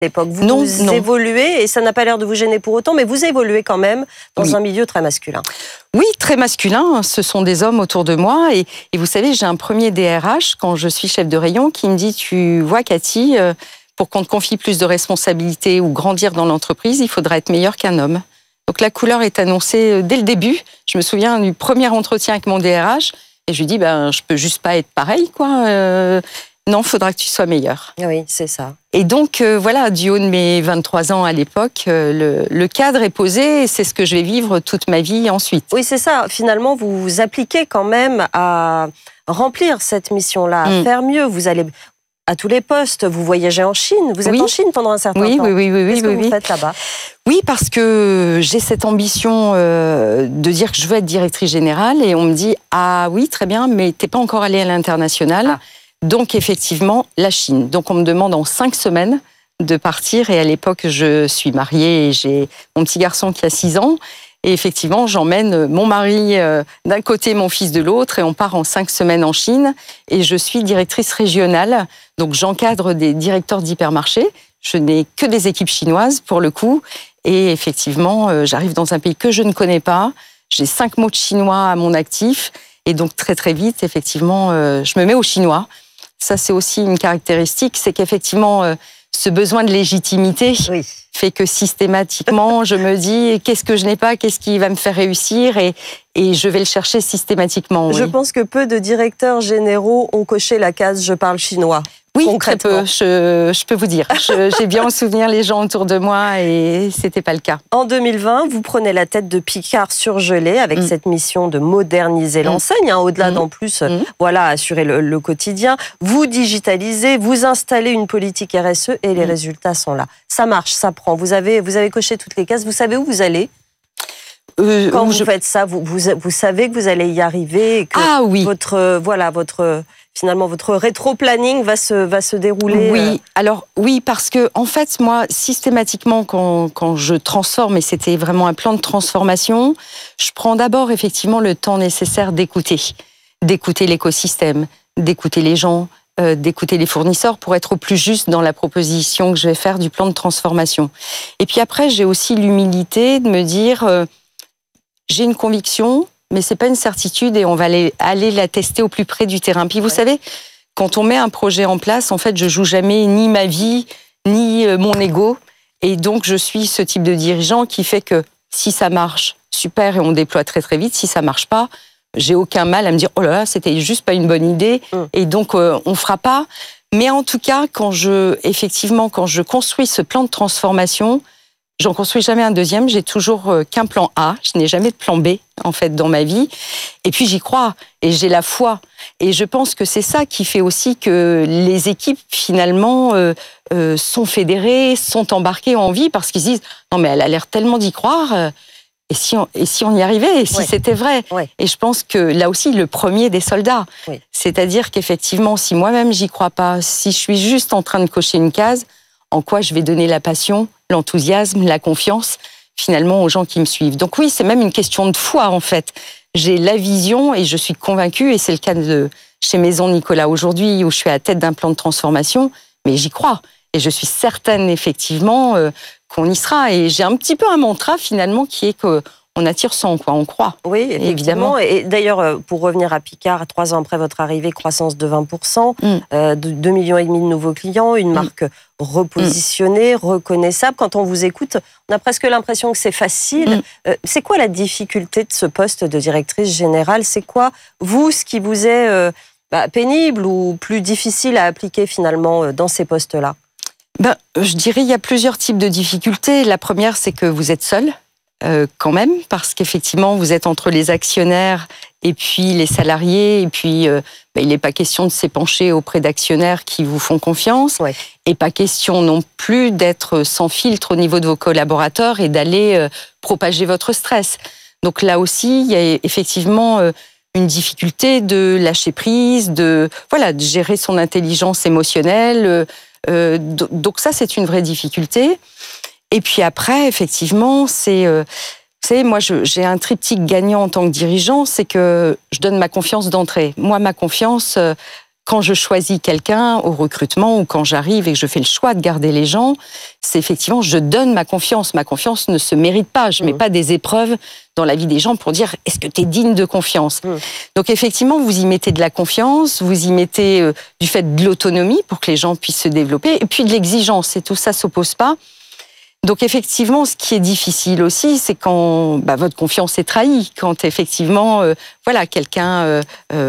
l'époque. Non. Évoluez, et ça n'a pas l'air de vous gêner pour autant, mais vous évoluez quand même dans un milieu très masculin. Oui, très masculin. Ce sont des hommes autour de moi. Et vous savez, j'ai un premier DRH, quand je suis chef de rayon, qui me dit, tu vois, Cathy, pour qu'on te confie plus de responsabilités ou grandir dans l'entreprise, il faudra être meilleur qu'un homme. Donc la couleur est annoncée dès le début. Je me souviens du premier entretien avec mon DRH, et je lui dis, je peux juste pas être pareil, quoi. Non, il faudra que tu sois meilleur. Oui, c'est ça. Et donc, voilà, du haut de mes 23 ans à l'époque, le cadre est posé et c'est ce que je vais vivre toute ma vie ensuite. Oui, c'est ça. Finalement, vous vous appliquez quand même à remplir cette mission-là, à faire mieux. Vous allez à tous les postes, vous voyagez en Chine. Vous êtes en Chine pendant un certain temps. Oui. Qu'est-ce que vous faites là-bas ? Oui, parce que j'ai cette ambition de dire que je veux être directrice générale et on me dit « Ah oui, très bien, mais t'es pas encore allée à l'international. » Donc, effectivement, la Chine. Donc, on me demande en 5 semaines de partir. Et à l'époque, je suis mariée et j'ai mon petit garçon qui a 6 ans. Et effectivement, j'emmène mon mari d'un côté, mon fils de l'autre. Et on part en 5 semaines en Chine. Et je suis directrice régionale. Donc, j'encadre des directeurs d'hypermarchés. Je n'ai que des équipes chinoises, pour le coup. Et effectivement, j'arrive dans un pays que je ne connais pas. J'ai 5 mots de chinois à mon actif. Et donc, très, très vite, effectivement, je me mets au chinois. Ça, c'est aussi une caractéristique, c'est qu'effectivement, ce besoin de légitimité fait que systématiquement, je me dis qu'est-ce que je n'ai pas, qu'est-ce qui va me faire réussir et je vais le chercher systématiquement. Oui. Je pense que peu de directeurs généraux ont coché la case « je parle chinois ». Oui, très peu, je peux vous dire. J'ai bien en souvenir les gens autour de moi et c'était pas le cas. En 2020, vous prenez la tête de Picard surgelé avec cette mission de moderniser l'enseigne, au-delà d'en plus, assurer le quotidien. Vous digitalisez, vous installez une politique RSE et les résultats sont là. Ça marche, ça prend. Vous avez coché toutes les cases, vous savez où vous allez ? Quand vous faites ça, vous savez que vous allez y arriver et que votre rétro-planning va se dérouler. Oui, alors oui, parce que en fait, moi, systématiquement, quand je transforme, et c'était vraiment un plan de transformation, je prends d'abord effectivement le temps nécessaire d'écouter l'écosystème, d'écouter les gens, d'écouter les fournisseurs pour être au plus juste dans la proposition que je vais faire du plan de transformation. Et puis après, j'ai aussi l'humilité de me dire, j'ai une conviction, mais c'est pas une certitude et on va aller la tester au plus près du terrain. Puis vous savez, quand on met un projet en place, en fait, je joue jamais ni ma vie, ni mon ego. Et donc, je suis ce type de dirigeant qui fait que si ça marche, super, et on déploie très très vite. Si ça marche pas, j'ai aucun mal à me dire, oh là là, c'était juste pas une bonne idée. Et donc, on fera pas. Mais en tout cas, quand je construis ce plan de transformation, j'en construis jamais un deuxième, j'ai toujours qu'un plan A, je n'ai jamais de plan B, en fait, dans ma vie. Et puis j'y crois, et j'ai la foi. Et je pense que c'est ça qui fait aussi que les équipes, finalement, sont fédérées, sont embarquées en vie, parce qu'ils se disent, non mais elle a l'air tellement d'y croire, et si on y arrivait, et si c'était vrai. Et je pense que là aussi, le premier des soldats, c'est-à-dire qu'effectivement, si moi-même j'y crois pas, si je suis juste en train de cocher une case, en quoi je vais donner la passion, l'enthousiasme, la confiance, finalement, aux gens qui me suivent. Donc oui, c'est même une question de foi, en fait. J'ai la vision et je suis convaincue, et c'est le cas chez Maison Nicolas aujourd'hui, où je suis à la tête d'un plan de transformation, mais j'y crois. Et je suis certaine, effectivement, qu'on y sera. Et j'ai un petit peu un mantra, finalement, qui est que on attire ça en quoi on croit. Oui, évidemment. Et d'ailleurs, pour revenir à Picard, 3 ans après votre arrivée, croissance de 20%, 2,5 millions de nouveaux clients, une marque repositionnée, reconnaissable. Quand on vous écoute, on a presque l'impression que c'est facile. C'est quoi la difficulté de ce poste de directrice générale ? C'est quoi, vous, ce qui vous est pénible ou plus difficile à appliquer finalement dans ces postes-là ? Je dirais il y a plusieurs types de difficultés. La première, c'est que vous êtes seul. Quand même, parce qu'effectivement, vous êtes entre les actionnaires et puis les salariés, et puis il n'est pas question de s'épancher auprès d'actionnaires qui vous font confiance, et pas question non plus d'être sans filtre au niveau de vos collaborateurs et d'aller propager votre stress. Donc là aussi, il y a effectivement une difficulté de lâcher prise, de gérer son intelligence émotionnelle. Donc ça, c'est une vraie difficulté. Et puis après, effectivement, vous savez, moi, j'ai un triptyque gagnant en tant que dirigeant, c'est que je donne ma confiance d'entrée. Moi, ma confiance, quand je choisis quelqu'un au recrutement ou quand j'arrive et que je fais le choix de garder les gens, c'est effectivement, je donne ma confiance. Ma confiance ne se mérite pas. Je ne mets pas des épreuves dans la vie des gens pour dire est-ce que tu es digne de confiance. Donc effectivement, vous y mettez de la confiance, vous y mettez du fait de l'autonomie pour que les gens puissent se développer et puis de l'exigence. Et tout ça ne s'oppose pas. Donc effectivement, ce qui est difficile aussi, c'est quand votre confiance est trahie, quand effectivement, quelqu'un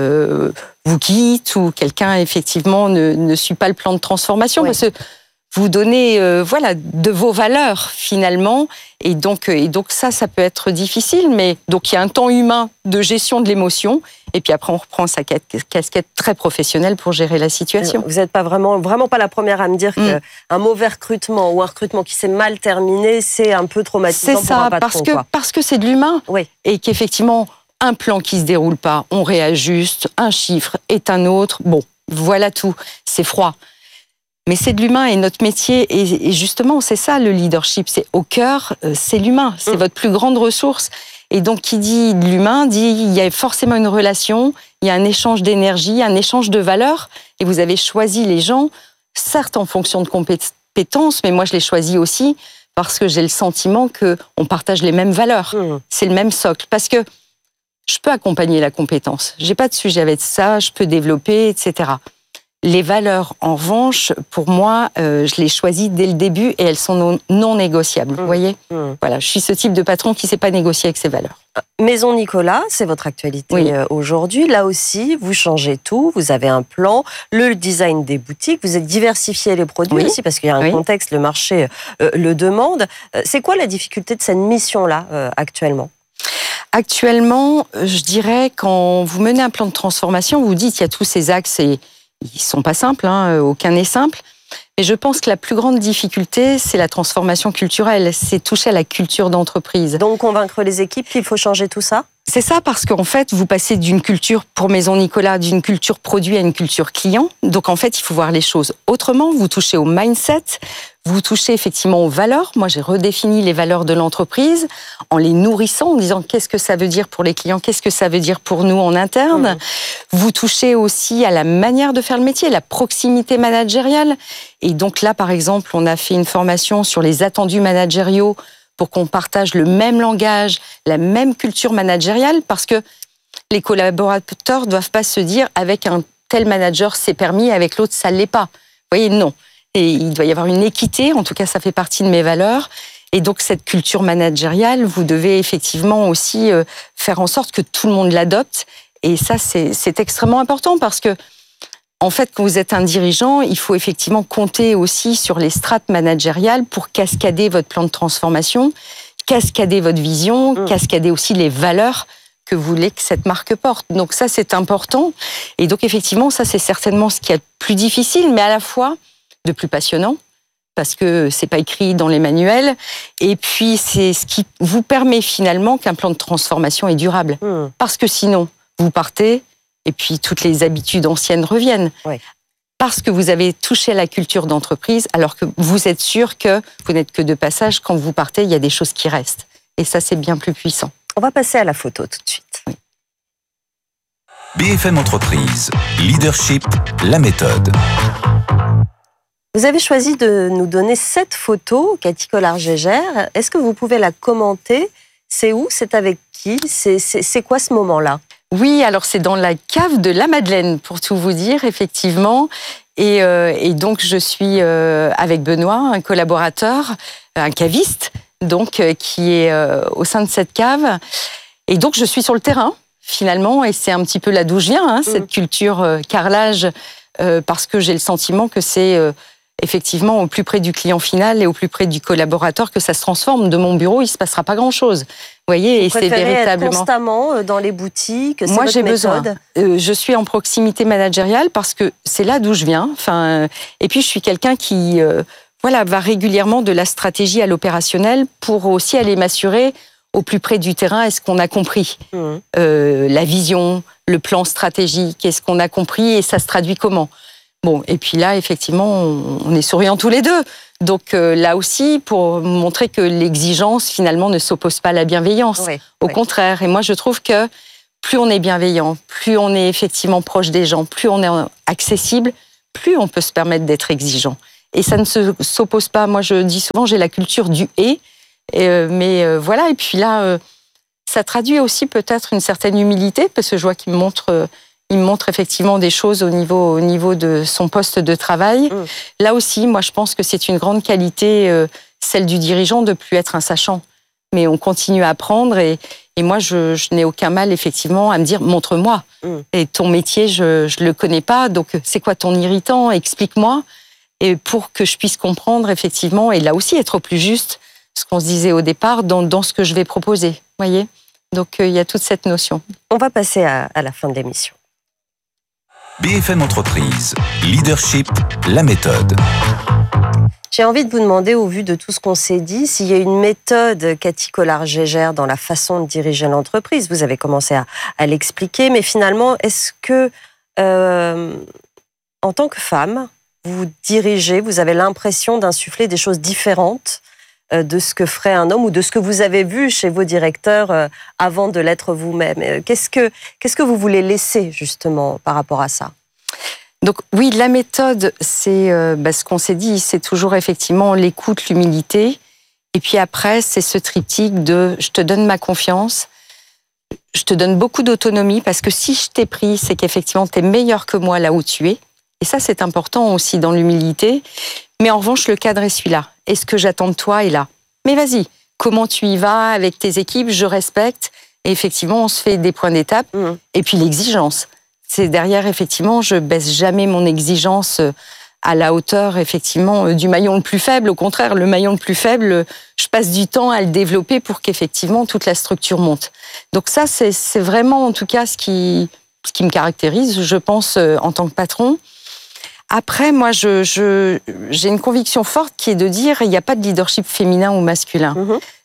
vous quitte ou quelqu'un effectivement ne suit pas le plan de transformation, parce que vous donnez de vos valeurs finalement, et donc ça peut être difficile, mais donc il y a un temps humain de gestion de l'émotion. Et puis après, on reprend sa casquette très professionnelle pour gérer la situation. Vous n'êtes pas vraiment pas la première à me dire qu'un mauvais recrutement ou un recrutement qui s'est mal terminé, c'est un peu traumatisant pour un patron. C'est ça, parce que c'est de l'humain. Oui. Et qu'effectivement, un plan qui ne se déroule pas, on réajuste, un chiffre est un autre. Bon, voilà tout. C'est froid. Mais c'est de l'humain et notre métier, et justement, c'est ça le leadership. C'est au cœur, c'est l'humain. C'est votre plus grande ressource. Et donc, qui dit de l'humain, dit il y a forcément une relation, il y a un échange d'énergie, un échange de valeurs. Et vous avez choisi les gens, certes en fonction de compétences, mais moi je les choisis aussi parce que j'ai le sentiment qu'on partage les mêmes valeurs. C'est le même socle. Parce que je peux accompagner la compétence. J'ai pas de sujet avec ça, je peux développer, etc. Les valeurs, en revanche, pour moi, je les choisis dès le début et elles sont non négociables. Vous voyez ? Voilà, je suis ce type de patron qui ne sait pas négocier avec ses valeurs. Maison Nicolas, c'est votre actualité aujourd'hui. Là aussi, vous changez tout. Vous avez un plan, le design des boutiques. Vous avez diversifié les produits aussi parce qu'il y a un contexte, le marché le demande. C'est quoi la difficulté de cette mission-là actuellement ? Actuellement, je dirais, quand vous menez un plan de transformation, vous dites qu'il y a tous ces axes et ils ne sont pas simples, aucun n'est simple. Mais je pense que la plus grande difficulté, c'est la transformation culturelle. C'est toucher à la culture d'entreprise. Donc convaincre les équipes qu'il faut changer tout ça ? C'est ça, parce qu'en fait, vous passez d'une culture, pour Maison Nicolas, d'une culture produit à une culture client. Donc en fait, il faut voir les choses autrement. Vous touchez au mindset, vous touchez effectivement aux valeurs. Moi, j'ai redéfini les valeurs de l'entreprise en les nourrissant, en disant qu'est-ce que ça veut dire pour les clients, qu'est-ce que ça veut dire pour nous en interne. Vous touchez aussi à la manière de faire le métier, la proximité managériale. Et donc là, par exemple, on a fait une formation sur les attendus managériaux pour qu'on partage le même langage, la même culture managériale, parce que les collaborateurs ne doivent pas se dire avec un tel manager c'est permis, avec l'autre ça ne l'est pas. Vous voyez, non. Et il doit y avoir une équité, en tout cas ça fait partie de mes valeurs. Et donc cette culture managériale, vous devez effectivement aussi faire en sorte que tout le monde l'adopte. Et ça, c'est extrêmement important parce que en fait, quand vous êtes un dirigeant, il faut effectivement compter aussi sur les strates managériales pour cascader votre plan de transformation, cascader votre vision, cascader aussi les valeurs que vous voulez que cette marque porte. Donc ça, c'est important. Et donc effectivement, ça, c'est certainement ce qui est le plus difficile, mais à la fois de plus passionnant, parce que c'est pas écrit dans les manuels. Et puis, c'est ce qui vous permet finalement qu'un plan de transformation est durable. Parce que sinon, vous partez, et puis toutes les habitudes anciennes reviennent. Parce que vous avez touché à la culture d'entreprise, alors que vous êtes sûr que vous n'êtes que de passage. Quand vous partez, il y a des choses qui restent. Et ça, c'est bien plus puissant. On va passer à la photo tout de suite. BFM Entreprise, Leadership, la méthode. Vous avez choisi de nous donner 7 photos, Cathy Collard-Gégère. Est-ce que vous pouvez la commenter ? C'est où ? C'est avec qui ? C'est quoi ce moment-là ? Oui, alors c'est dans la cave de la Madeleine, pour tout vous dire, effectivement. Et donc, je suis avec Benoît, un collaborateur, un caviste, donc, qui est au sein de cette cave. Et donc, je suis sur le terrain, finalement, et c'est un petit peu là d'où je viens, cette culture carrelage, parce que j'ai le sentiment que c'est effectivement au plus près du client final et au plus près du collaborateur que ça se transforme. De mon bureau, il ne se passera pas grand-chose. Vous voyez, et c'est véritablement être constamment dans les boutiques. Moi, j'ai besoin. Je suis en proximité managériale parce que c'est là d'où je viens. Enfin, et puis je suis quelqu'un qui, va régulièrement de la stratégie à l'opérationnel pour aussi aller m'assurer au plus près du terrain. Est-ce qu'on a compris la vision, le plan stratégique, est-ce qu'on a compris et ça se traduit comment? Bon, et puis là, effectivement, on est souriants tous les deux. Donc là aussi, pour montrer que l'exigence, finalement, ne s'oppose pas à la bienveillance. Au contraire. Et moi, je trouve que plus on est bienveillant, plus on est effectivement proche des gens, plus on est accessible, plus on peut se permettre d'être exigeant. Et ça ne s'oppose pas. Moi, je dis souvent, j'ai la culture du « et ». Mais voilà, et puis là, ça traduit aussi peut-être une certaine humilité, parce que je vois qu'il me montre effectivement des choses au niveau de son poste de travail. Là aussi, moi, je pense que c'est une grande qualité, celle du dirigeant, de ne plus être un sachant. Mais on continue à apprendre, et moi, je n'ai aucun mal, effectivement, à me dire, montre-moi. Et ton métier, je ne le connais pas, donc c'est quoi ton irritant? Explique-moi. Et pour que je puisse comprendre, effectivement, et là aussi être au plus juste, ce qu'on se disait au départ, dans ce que je vais proposer. Voyez ? Donc, il y a toute cette notion. On va passer à la fin de l'émission. BFM Entreprise, Leadership, la méthode. J'ai envie de vous demander, au vu de tout ce qu'on s'est dit, s'il y a une méthode Cathy Collard-Gégère dans la façon de diriger l'entreprise. Vous avez commencé à l'expliquer, mais finalement, est-ce que, en tant que femme, vous dirigez, vous avez l'impression d'insuffler des choses différentes de ce que ferait un homme ou de ce que vous avez vu chez vos directeurs avant de l'être vous-même? Qu'est-ce que vous voulez laisser justement par rapport à ça? Donc oui, la méthode, c'est ce qu'on s'est dit, c'est toujours effectivement l'écoute, l'humilité. Et puis après, c'est ce triptyque de je te donne ma confiance, je te donne beaucoup d'autonomie, parce que si je t'ai pris, c'est qu'effectivement, tu es meilleur que moi là où tu es. Et ça, c'est important aussi dans l'humilité. Mais en revanche, le cadre est celui-là. Et ce que j'attends de toi est là. Mais vas-y, comment tu y vas avec tes équipes? Je respecte. Et effectivement, on se fait des points d'étape. Et puis l'exigence. C'est derrière, effectivement, je baisse jamais mon exigence à la hauteur, effectivement, du maillon le plus faible. Au contraire, le maillon le plus faible, je passe du temps à le développer pour qu'effectivement, toute la structure monte. Donc ça, c'est vraiment, en tout cas, ce qui me caractérise, je pense, en tant que patron. Après, moi, j'ai une conviction forte qui est de dire il n'y a pas de leadership féminin ou masculin.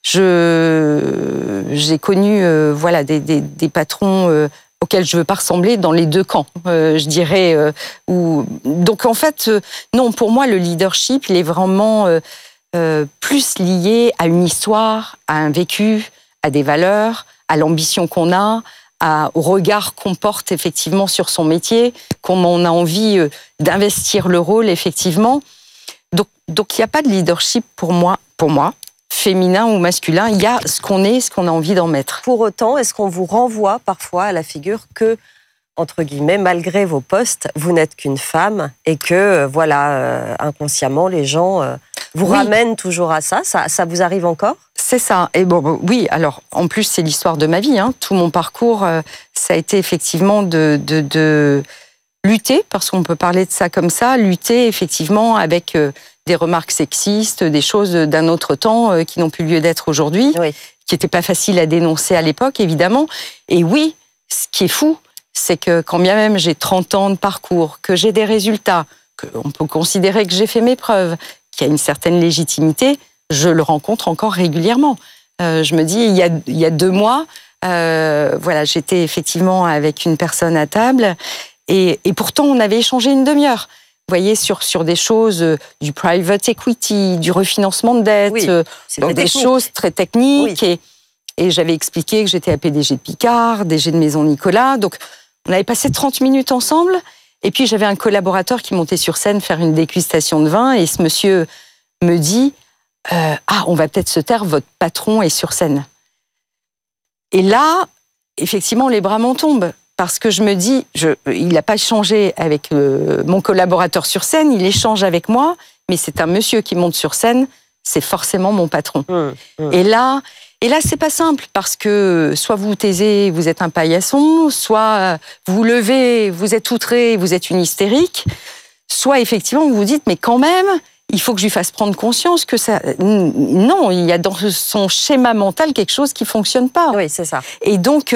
J'ai connu des patrons auxquels je ne veux pas ressembler dans les deux camps, je dirais. Donc, en fait, non, pour moi, le leadership, il est vraiment plus lié à une histoire, à un vécu, à des valeurs, à l'ambition qu'on a, au regard qu'on porte effectivement sur son métier, comment on a envie d'investir le rôle effectivement. Donc il n'y a pas de leadership pour moi, féminin ou masculin. Il y a ce qu'on est, ce qu'on a envie d'en mettre. Pour autant, est-ce qu'on vous renvoie parfois à la figure que, entre guillemets, malgré vos postes, vous n'êtes qu'une femme et que, inconsciemment, les gens vous ramènent toujours à ça? Ça vous arrive encore? C'est ça. Et bon, oui, alors, en plus, c'est l'histoire de ma vie. Tout mon parcours, ça a été effectivement de lutter, parce qu'on peut parler de ça comme ça, lutter effectivement avec des remarques sexistes, des choses d'un autre temps qui n'ont plus lieu d'être aujourd'hui, qui n'étaient pas faciles à dénoncer à l'époque, évidemment. Et oui, ce qui est fou, c'est que quand bien même j'ai 30 ans de parcours, que j'ai des résultats, qu'on peut considérer que j'ai fait mes preuves, qu'il y a une certaine légitimité, je le rencontre encore régulièrement. Je me dis, il y a 2 mois, j'étais effectivement avec une personne à table et pourtant on avait échangé une demi-heure. Vous voyez, sur des choses du private equity, du refinancement de dette, donc des choses très techniques. Et j'avais expliqué que j'étais à PDG de Picard, DG de Maison Nicolas. Donc on avait passé 30 minutes ensemble. Et puis j'avais un collaborateur qui montait sur scène faire une dégustation de vin. Et ce monsieur me dit on va peut-être se taire, votre patron est sur scène. Et là, effectivement, les bras m'en tombent. Parce que je me dis, il n'a pas échangé avec mon collaborateur sur scène, il échange avec moi, mais c'est un monsieur qui monte sur scène, c'est forcément mon patron. Et là, c'est pas simple, parce que soit vous vous taisez, vous êtes un paillasson, soit vous vous levez, vous êtes outré, vous êtes une hystérique, soit effectivement vous vous dites, mais quand même, il faut que je lui fasse prendre conscience que ça... Non, il y a dans son schéma mental quelque chose qui ne fonctionne pas. Oui, c'est ça. Et donc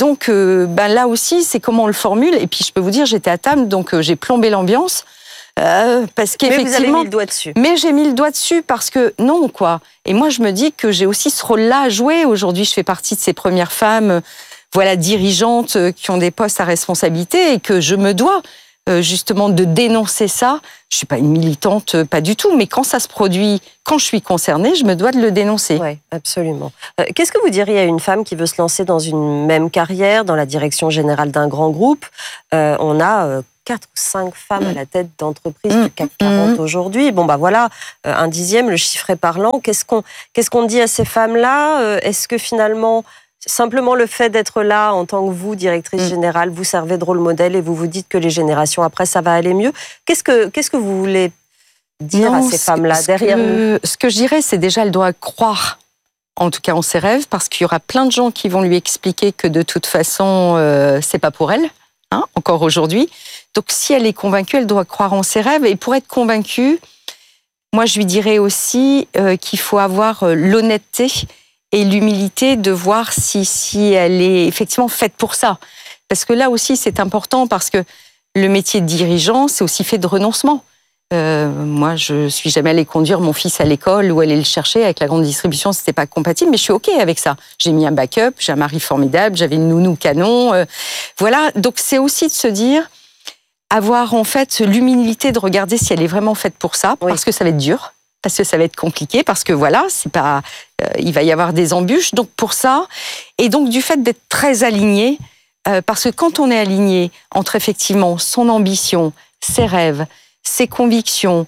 là aussi, c'est comment on le formule. Et puis, je peux vous dire, j'étais à table, donc j'ai plombé l'ambiance. Parce qu'effectivement... Mais vous avez mis le doigt dessus. Mais j'ai mis le doigt dessus parce que non, quoi. Et moi, je me dis que j'ai aussi ce rôle-là à jouer. Aujourd'hui, je fais partie de ces premières femmes dirigeantes qui ont des postes à responsabilité et que je me dois justement de dénoncer ça. Je suis pas une militante, pas du tout, mais quand ça se produit, quand je suis concernée, je me dois de le dénoncer. Oui, absolument. Qu'est-ce que vous diriez à une femme qui veut se lancer dans une même carrière, dans la direction générale d'un grand groupe? On a 4 ou 5 femmes à la tête d'entreprises du CAC 40 aujourd'hui. Bon, voilà, un dixième, le chiffre est parlant. Qu'est-ce qu'on dit à ces femmes-là? Est-ce que finalement, simplement le fait d'être là en tant que vous, directrice générale, vous servez de rôle modèle et vous vous dites que les générations après, ça va aller mieux? Qu'est-ce que vous voulez dire à ces femmes-là derrière nous? Ce que je dirais, c'est déjà, elle doit croire, en tout cas en ses rêves, parce qu'il y aura plein de gens qui vont lui expliquer que de toute façon, c'est pas pour elle, encore aujourd'hui. Donc si elle est convaincue, elle doit croire en ses rêves. Et pour être convaincue, moi je lui dirais aussi qu'il faut avoir l'honnêteté et l'humilité de voir si elle est effectivement faite pour ça. Parce que là aussi, c'est important parce que le métier de dirigeant, c'est aussi fait de renoncement. Moi, je suis jamais allée conduire mon fils à l'école ou aller le chercher. Avec la grande distribution, c'était pas compatible, mais je suis OK avec ça. J'ai mis un backup, j'ai un mari formidable, j'avais une nounou canon. Voilà, donc c'est aussi de se dire, avoir en fait l'humilité de regarder si elle est vraiment faite pour ça, parce que ça va être dur. Parce que ça va être compliqué, parce que voilà, c'est pas, il va y avoir des embûches. Donc pour ça, et donc du fait d'être très aligné, parce que quand on est aligné entre effectivement son ambition, ses rêves, ses convictions,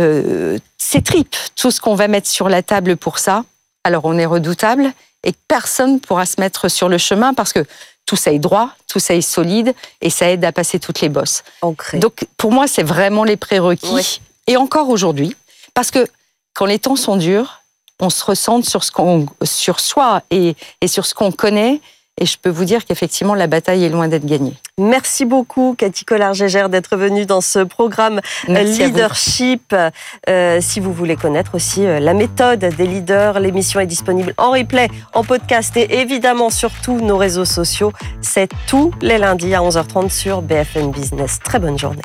ses tripes, tout ce qu'on va mettre sur la table pour ça, alors on est redoutable et personne ne pourra se mettre sur le chemin parce que tout ça est droit, tout ça est solide et ça aide à passer toutes les bosses. Ancré. Donc pour moi, c'est vraiment les prérequis. Oui. Et encore aujourd'hui, parce que quand les temps sont durs, on se ressente sur soi et sur ce qu'on connaît. Et je peux vous dire qu'effectivement, la bataille est loin d'être gagnée. Merci beaucoup, Cathy Collard-Gégère, d'être venue dans ce programme Leadership. Si vous voulez connaître aussi la méthode des leaders, l'émission est disponible en replay, en podcast et évidemment sur tous nos réseaux sociaux. C'est tous les lundis à 11h30 sur BFM Business. Très bonne journée.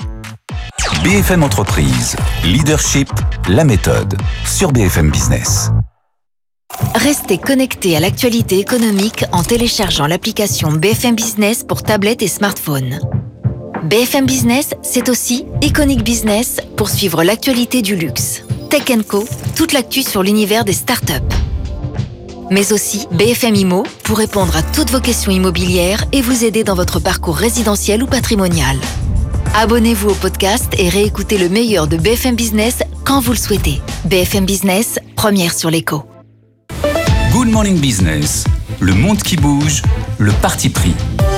BFM Entreprise, Leadership, la méthode, sur BFM Business. Restez connectés à l'actualité économique en téléchargeant l'application BFM Business pour tablette et smartphone. BFM Business, c'est aussi Iconic Business pour suivre l'actualité du luxe. Tech & Co, toute l'actu sur l'univers des startups. Mais aussi BFM Immo pour répondre à toutes vos questions immobilières et vous aider dans votre parcours résidentiel ou patrimonial. Abonnez-vous au podcast et réécoutez le meilleur de BFM Business quand vous le souhaitez. BFM Business, première sur l'écho. Good Morning Business, le monde qui bouge, le parti pris.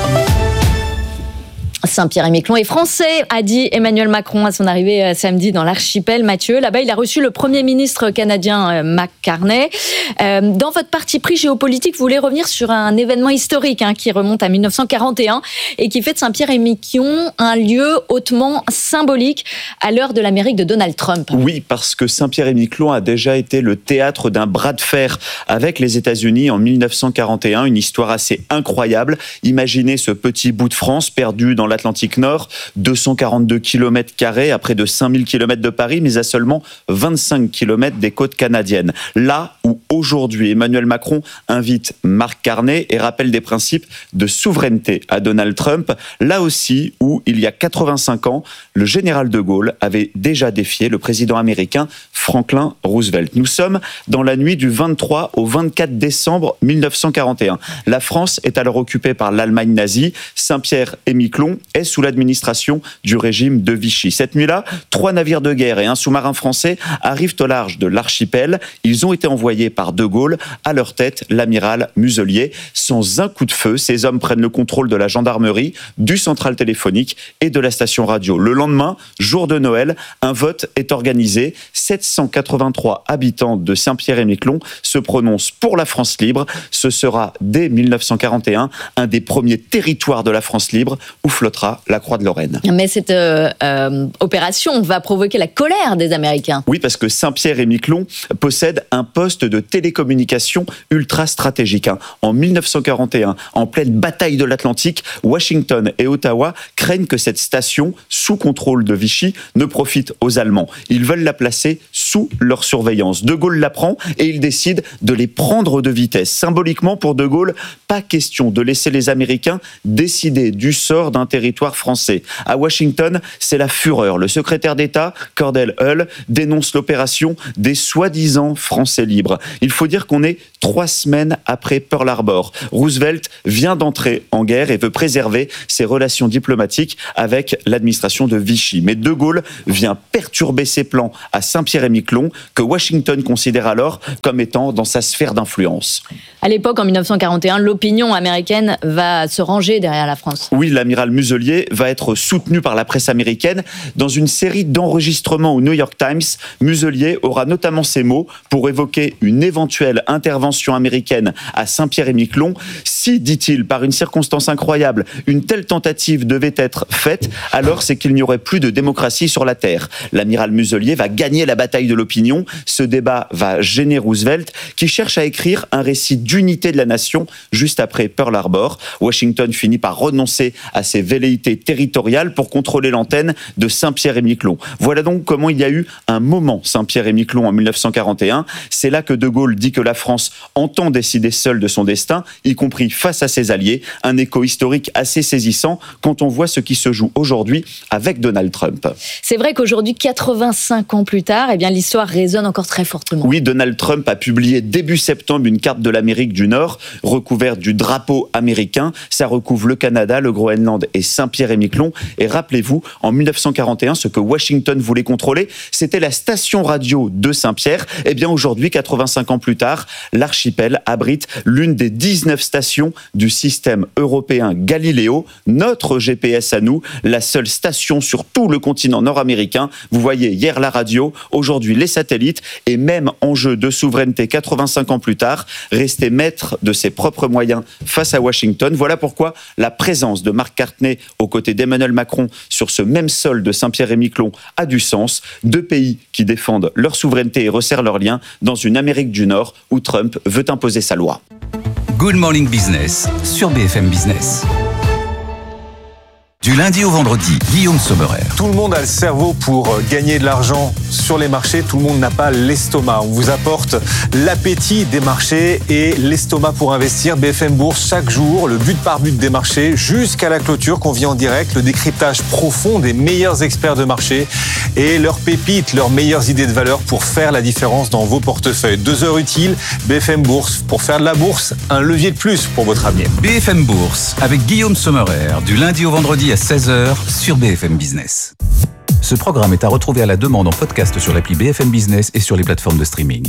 Saint-Pierre-et-Miquelon est français, a dit Emmanuel Macron à son arrivée samedi dans l'archipel. Mathieu, là-bas, il a reçu le Premier ministre canadien Mark Carney. Dans votre parti pris géopolitique, vous voulez revenir sur un événement historique qui remonte à 1941 et qui fait de Saint-Pierre-et-Miquelon un lieu hautement symbolique à l'heure de l'Amérique de Donald Trump. Oui, parce que Saint-Pierre-et-Miquelon a déjà été le théâtre d'un bras de fer avec les États-Unis en 1941, une histoire assez incroyable. Imaginez ce petit bout de France perdu dans l'Atlantique Nord, 242 km² à près de 5000 km de Paris, mais à seulement 25 km des côtes canadiennes. Là où aujourd'hui Emmanuel Macron invite Mark Carney et rappelle des principes de souveraineté à Donald Trump, là aussi où il y a 85 ans, le général de Gaulle avait déjà défié le président américain Franklin Roosevelt. Nous sommes dans la nuit du 23 au 24 décembre 1941. La France est alors occupée par l'Allemagne nazie. Saint-Pierre-et-Miquelon est sous l'administration du régime de Vichy. Cette nuit-là, 3 navires de guerre et un sous-marin français arrivent au large de l'archipel. Ils ont été envoyés par De Gaulle, à leur tête l'amiral Muselier. Sans un coup de feu, ces hommes prennent le contrôle de la gendarmerie, du central téléphonique et de la station radio. Le lendemain, jour de Noël, un vote est organisé. 783 habitants de Saint-Pierre-et-Miquelon se prononcent pour la France libre. Ce sera, dès 1941, un des premiers territoires de la France libre où flottera la Croix de Lorraine. Mais cette opération va provoquer la colère des Américains. Oui, parce que Saint-Pierre-et-Miquelon possède un poste de télécommunication ultra stratégique. En 1941, en pleine bataille de l'Atlantique, Washington et Ottawa craignent que cette station, sous contrôle de Vichy, ne profite aux Allemands. Ils veulent la placer sous leur surveillance. De Gaulle l'apprend et il décide de les prendre de vitesse. Symboliquement, pour De Gaulle, pas question de laisser les Américains décider du sort d'un territoire français. À Washington, c'est la fureur. Le secrétaire d'État, Cordell Hull, dénonce l'opération des soi-disant Français libres. Il faut dire qu'on est 3 semaines après Pearl Harbor. Roosevelt vient d'entrer en guerre et veut préserver ses relations diplomatiques avec l'administration de Vichy. Mais De Gaulle vient perturber ses plans à Saint-Pierre-et-Miquelon, que Washington considère alors comme étant dans sa sphère d'influence. À l'époque, en 1941, l'opinion américaine va se ranger derrière la France. Oui, l'amiral Muselier va être soutenu par la presse américaine. Dans une série d'enregistrements au New York Times, Muselier aura notamment ces mots pour évoquer une éventuelle intervention américaine à Saint-Pierre-et-Miquelon. Si, dit-il, par une circonstance incroyable, une telle tentative devait être faite, alors c'est qu'il n'y aurait plus de démocratie sur la Terre. L'amiral Muselier va gagner la bataille de l'opinion. Ce débat va gêner Roosevelt, qui cherche à écrire un récit d'unité de la nation juste après Pearl Harbor. Washington finit par renoncer à ses velléités territoriales pour contrôler l'antenne de Saint-Pierre-et-Miquelon. Voilà donc comment il y a eu un moment Saint-Pierre-et-Miquelon en 1941. C'est là que De Gaulle dit que la France entend décider seule de son destin, y compris face à ses alliés. Un écho historique assez saisissant quand on voit ce qui se joue aujourd'hui avec Donald Trump. C'est vrai qu'aujourd'hui, 85 ans plus tard, eh bien, l'histoire résonne encore très fortement. Oui, Donald Trump a publié début septembre une carte de l'Amérique du Nord recouverte du drapeau américain. Ça recouvre le Canada, le Groenland et Saint-Pierre-et-Miquelon. Et rappelez-vous, en 1941, ce que Washington voulait contrôler, c'était la station radio de Saint-Pierre. Eh bien, aujourd'hui, 85 ans plus tard, l'archipel abrite l'une des 19 stations du système européen Galileo, notre GPS à nous, la seule station sur tout le continent nord-américain. Vous voyez, hier la radio, aujourd'hui les satellites, et même enjeu de souveraineté 85 ans plus tard, rester maître de ses propres moyens face à Washington. Voilà pourquoi la présence de Mark Carney aux côtés d'Emmanuel Macron sur ce même sol de Saint-Pierre-et-Miquelon a du sens. 2 pays qui défendent leur souveraineté et resserrent leurs liens dans une Amérique du Nord où Trump veut imposer sa loi. Good Morning Business sur BFM Business. Du lundi au vendredi, Guillaume Sommerer. Tout le monde a le cerveau pour gagner de l'argent sur les marchés. Tout le monde n'a pas l'estomac. On vous apporte l'appétit des marchés et l'estomac pour investir. BFM Bourse, chaque jour, le but par but des marchés jusqu'à la clôture qu'on vit en direct. Le décryptage profond des meilleurs experts de marché et leurs pépites, leurs meilleures idées de valeur pour faire la différence dans vos portefeuilles. 2 heures utiles, BFM Bourse. Pour faire de la bourse, un levier de plus pour votre avenir. BFM Bourse avec Guillaume Sommerer du lundi au vendredi à 16h sur BFM Business. Ce programme est à retrouver à la demande en podcast sur l'appli BFM Business et sur les plateformes de streaming.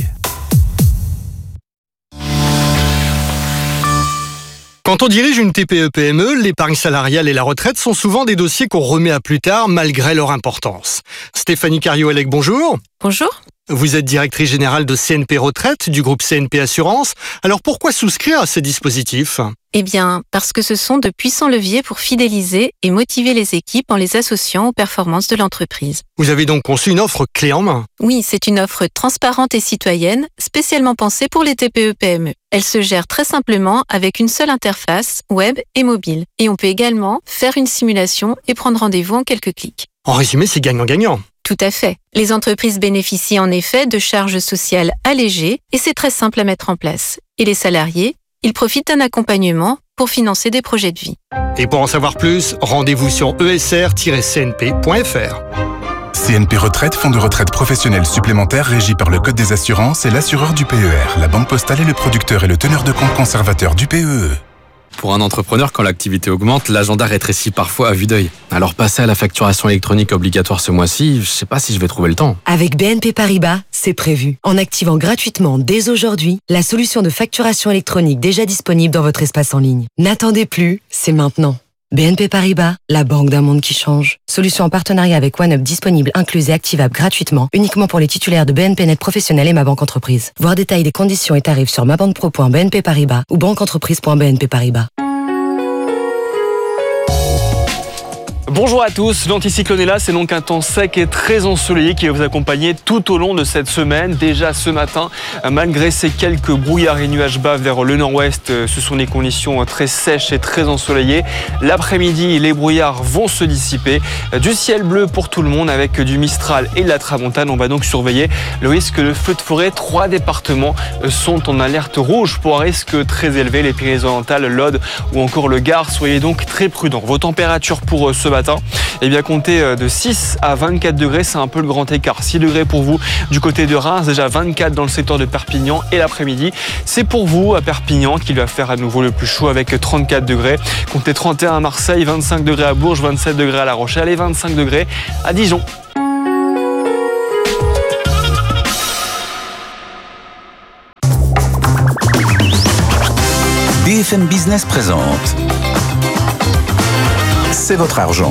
Quand on dirige une TPE-PME, l'épargne salariale et la retraite sont souvent des dossiers qu'on remet à plus tard malgré leur importance. Stéphanie Cario-Elec, bonjour. Bonjour. Vous êtes directrice générale de CNP Retraite du groupe CNP Assurance. Alors pourquoi souscrire à ces dispositifs ? Eh bien, parce que ce sont de puissants leviers pour fidéliser et motiver les équipes en les associant aux performances de l'entreprise. Vous avez donc conçu une offre clé en main. Oui, c'est une offre transparente et citoyenne, spécialement pensée pour les TPE-PME. Elle se gère très simplement avec une seule interface, web et mobile. Et on peut également faire une simulation et prendre rendez-vous en quelques clics. En résumé, c'est gagnant-gagnant. Tout à fait. Les entreprises bénéficient en effet de charges sociales allégées et c'est très simple à mettre en place. Et les salariés, ils profitent d'un accompagnement pour financer des projets de vie. Et pour en savoir plus, rendez-vous sur esr-cnp.fr. CNP Retraite, fonds de retraite professionnel supplémentaire régi par le Code des assurances et l'assureur du PER. La Banque Postale est le producteur et le teneur de compte conservateur du PEE. Pour un entrepreneur, quand l'activité augmente, l'agenda rétrécit parfois à vue d'œil. Alors passer à la facturation électronique obligatoire ce mois-ci, je sais pas si je vais trouver le temps. Avec BNP Paribas, c'est prévu. En activant gratuitement dès aujourd'hui la solution de facturation électronique déjà disponible dans votre espace en ligne. N'attendez plus, c'est maintenant. BNP Paribas, la banque d'un monde qui change. Solution en partenariat avec OneUp disponible, incluse et activable gratuitement, uniquement pour les titulaires de BNP Net Professionnel et Ma Banque Entreprise. Voir détails des conditions et tarifs sur mabanquepro.bnp Paribas ou banqueentreprise.bnp Paribas. Bonjour à tous, l'anticyclone est là, c'est donc un temps sec et très ensoleillé qui va vous accompagner tout au long de cette semaine. Déjà ce matin, malgré ces quelques brouillards et nuages bas vers le nord-ouest, ce sont des conditions très sèches et très ensoleillées. L'après-midi, les brouillards vont se dissiper. Du ciel bleu pour tout le monde avec du Mistral et de la Tramontane. On va donc surveiller le risque de feu de forêt. 3 départements sont en alerte rouge pour un risque très élevé. Les Pyrénées-Orientales, l'Aude ou encore le Gard. Soyez donc très prudents. Vos températures pour ce matin, eh bien comptez de 6 à 24 degrés, c'est un peu le grand écart. 6 degrés pour vous du côté de Reims, déjà 24 dans le secteur de Perpignan et l'après-midi, c'est pour vous à Perpignan qu'il va faire à nouveau le plus chaud avec 34 degrés. Comptez 31 à Marseille, 25 degrés à Bourges, 27 degrés à La Rochelle et 25 degrés à Dijon. BFM Business présente C'est votre argent.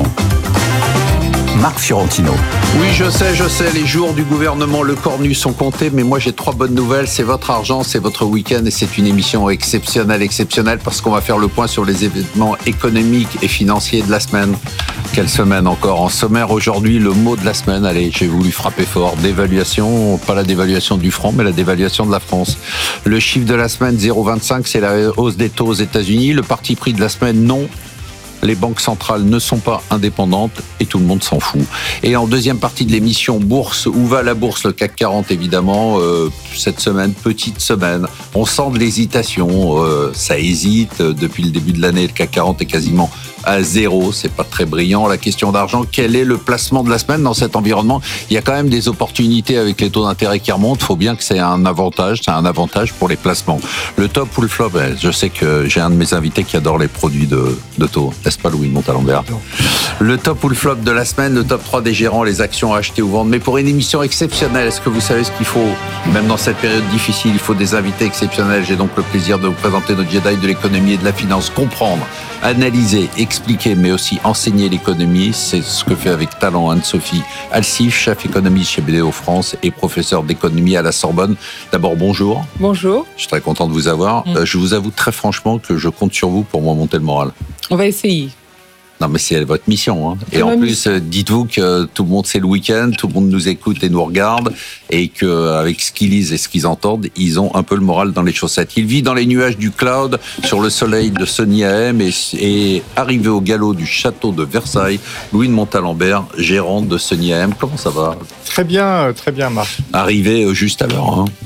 Marc Fiorentino. Oui, je sais, les jours du gouvernement Le Cornu sont comptés, mais moi j'ai 3 bonnes nouvelles. C'est votre argent, c'est votre week-end et c'est une émission exceptionnelle parce qu'on va faire le point sur les événements économiques et financiers de la semaine. Quelle semaine encore? En sommaire aujourd'hui, le mot de la semaine, allez, j'ai voulu frapper fort, dévaluation, pas la dévaluation du franc, mais la dévaluation de la France. Le chiffre de la semaine, 0,25, c'est la hausse des taux aux États-Unis. Le parti pris de la semaine, non. Les banques centrales ne sont pas indépendantes et tout le monde s'en fout. Et en deuxième partie de l'émission Bourse, où va la bourse? Le CAC 40 évidemment, cette semaine, petite semaine. On sent de l'hésitation, ça hésite depuis le début de l'année. Le CAC 40 est quasiment à 0, c'est pas très brillant. La question d'argent, quel est le placement de la semaine dans cet environnement? Il y a quand même des opportunités avec les taux d'intérêt qui remontent. Il faut bien que c'est un avantage pour les placements. Le top ou le flop? Je sais que j'ai un de mes invités qui adore les produits de taux. N'est-ce pas, Louis de Montalembert? Le top ou le flop de la semaine, le top 3 des gérants, les actions à acheter ou vendre. Mais pour une émission exceptionnelle, est-ce que vous savez ce qu'il faut? Même dans cette période difficile, il faut des invités exceptionnels. J'ai donc le plaisir de vous présenter notre Jedi de l'économie et de la finance. Comprendre, analyser, expliquer, mais aussi enseigner l'économie. C'est ce que fait avec talent Anne-Sophie Alsif, chef économiste chez BDO France et professeur d'économie à la Sorbonne. D'abord, bonjour. Bonjour. Je suis très content de vous avoir. Je vous avoue très franchement que je compte sur vous pour me monter le moral. On va essayer. Non, mais c'est votre mission. Hein. Et en plus, dites-vous que tout le monde, c'est le week-end, tout le monde nous écoute et nous regarde, et qu'avec ce qu'ils lisent et ce qu'ils entendent, ils ont un peu le moral dans les chaussettes. Il vit dans les nuages du cloud, sur le soleil de Sony AM, et arrivé au galop du château de Versailles, Louis de Montalembert, gérant de Sony AM. Comment ça va? Très bien, Marc. Arrivé juste à l'heure. Hein.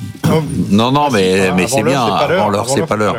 Non, mais c'est bien. Avant l'heure, c'est pas l'heure.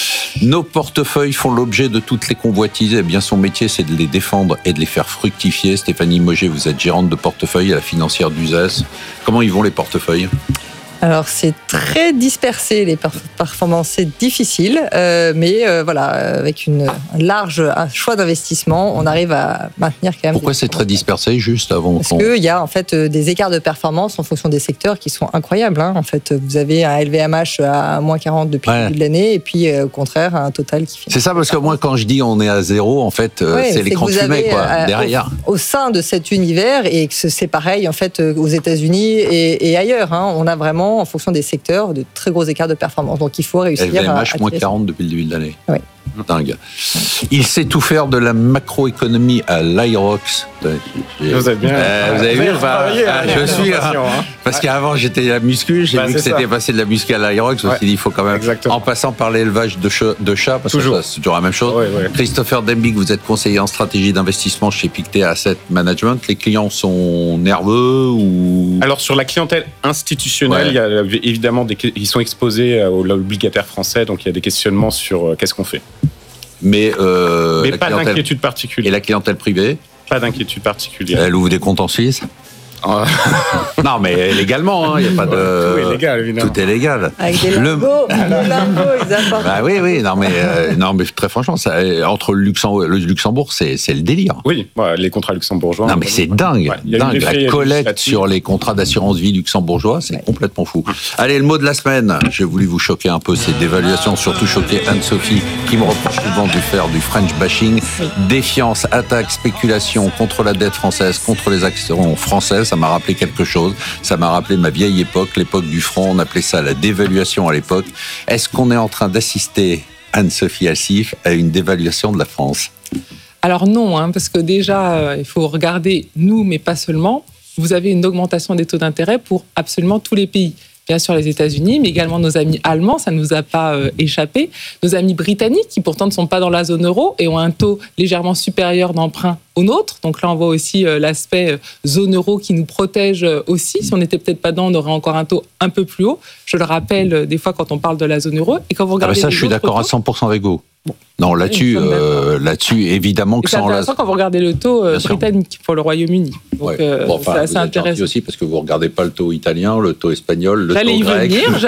Nos portefeuilles font l'objet de toutes les convoitises. Eh bien, son métier, c'est de les défendre et de les faire fructifier. Stéphanie Moget, vous êtes gérante de portefeuille à la financière d'Uzès. Comment ils vont les portefeuilles? Alors, c'est très dispersé, les performances, c'est difficile, mais voilà, avec un large choix d'investissement, on arrive à maintenir quand même... Pourquoi c'est très dispersé, juste avant? Parce qu'il y a en fait des écarts de performance en fonction des secteurs qui sont incroyables. Hein. En fait, vous avez un LVMH à moins 40 depuis le début de l'année, et puis au contraire, un Total qui... C'est ça, parce que moi, quand je dis on est à 0, en fait, c'est l'écran de fumée, quoi, derrière. Au sein de cet univers, et que c'est pareil, en fait, aux États-Unis et ailleurs, hein, on a vraiment, en fonction des secteurs, de très gros écarts de performance. Donc il faut réussir LVMH, moins 40 depuis le début de l'année. Oui. Dingue. Il sait tout faire de la macroéconomie à l'Irox. Vous êtes bien. Vous avez vu, je suis. Parce qu'avant, j'étais à muscu, j'ai vu que c'était passé de la muscu à l'Irox. Je me suis dit, il faut quand même, en passant par l'élevage de chats, parce que c'est toujours la même chose. Oui. Christopher Dembig, vous êtes conseiller en stratégie d'investissement chez Pictet Asset Management. Les clients sont nerveux ou... Alors, sur la clientèle institutionnelle, il y a évidemment ils sont exposés à l'obligataire français, donc il y a des questionnements sur qu'est-ce qu'on fait. Mais pas d'inquiétude particulière. Et la clientèle privée? Pas d'inquiétude particulière. Elle ouvre des comptes en Suisse? Non, mais légalement, il n'y a pas de... Tout est légal, évidemment. Tout est légal. Avec des lambeaux, ils apportent. Bah oui, non, mais très franchement, entre le Luxembourg, c'est le délire. Oui, les contrats luxembourgeois. Non, mais c'est dingue. Dingue. La collecte sur les contrats d'assurance vie luxembourgeois, c'est complètement fou. Allez, le mot de la semaine. J'ai voulu vous choquer un peu, c'est dévaluation, surtout choquer Anne-Sophie, qui me reproche souvent de faire du French bashing. Défiance, attaque, spéculation contre la dette française, contre les actions françaises. Ça m'a rappelé quelque chose. Ça m'a rappelé ma vieille époque, l'époque du franc. On appelait ça la dévaluation à l'époque. Est-ce qu'on est en train d'assister, Anne-Sophie Alsif, à une dévaluation de la France? Alors non, parce que déjà, il faut regarder nous, mais pas seulement. Vous avez une augmentation des taux d'intérêt pour absolument tous les pays. Bien sûr les États-Unis, mais également nos amis allemands, ça ne nous a pas échappé. Nos amis britanniques, qui pourtant ne sont pas dans la zone euro et ont un taux légèrement supérieur d'emprunt au nôtre. Donc là, on voit aussi l'aspect zone euro qui nous protège aussi. Si on n'était peut-être pas dedans, on aurait encore un taux un peu plus haut. Je le rappelle des fois quand on parle de la zone euro. Et quand vous regardez ça, je suis d'accord à 100% avec vous. Bon. Non, là-dessus, évidemment que c'est intéressant quand vous regardez le taux britannique pour le Royaume-Uni. Donc, c'est assez intéressant aussi parce que vous regardez pas le taux italien, le taux espagnol, le taux grec.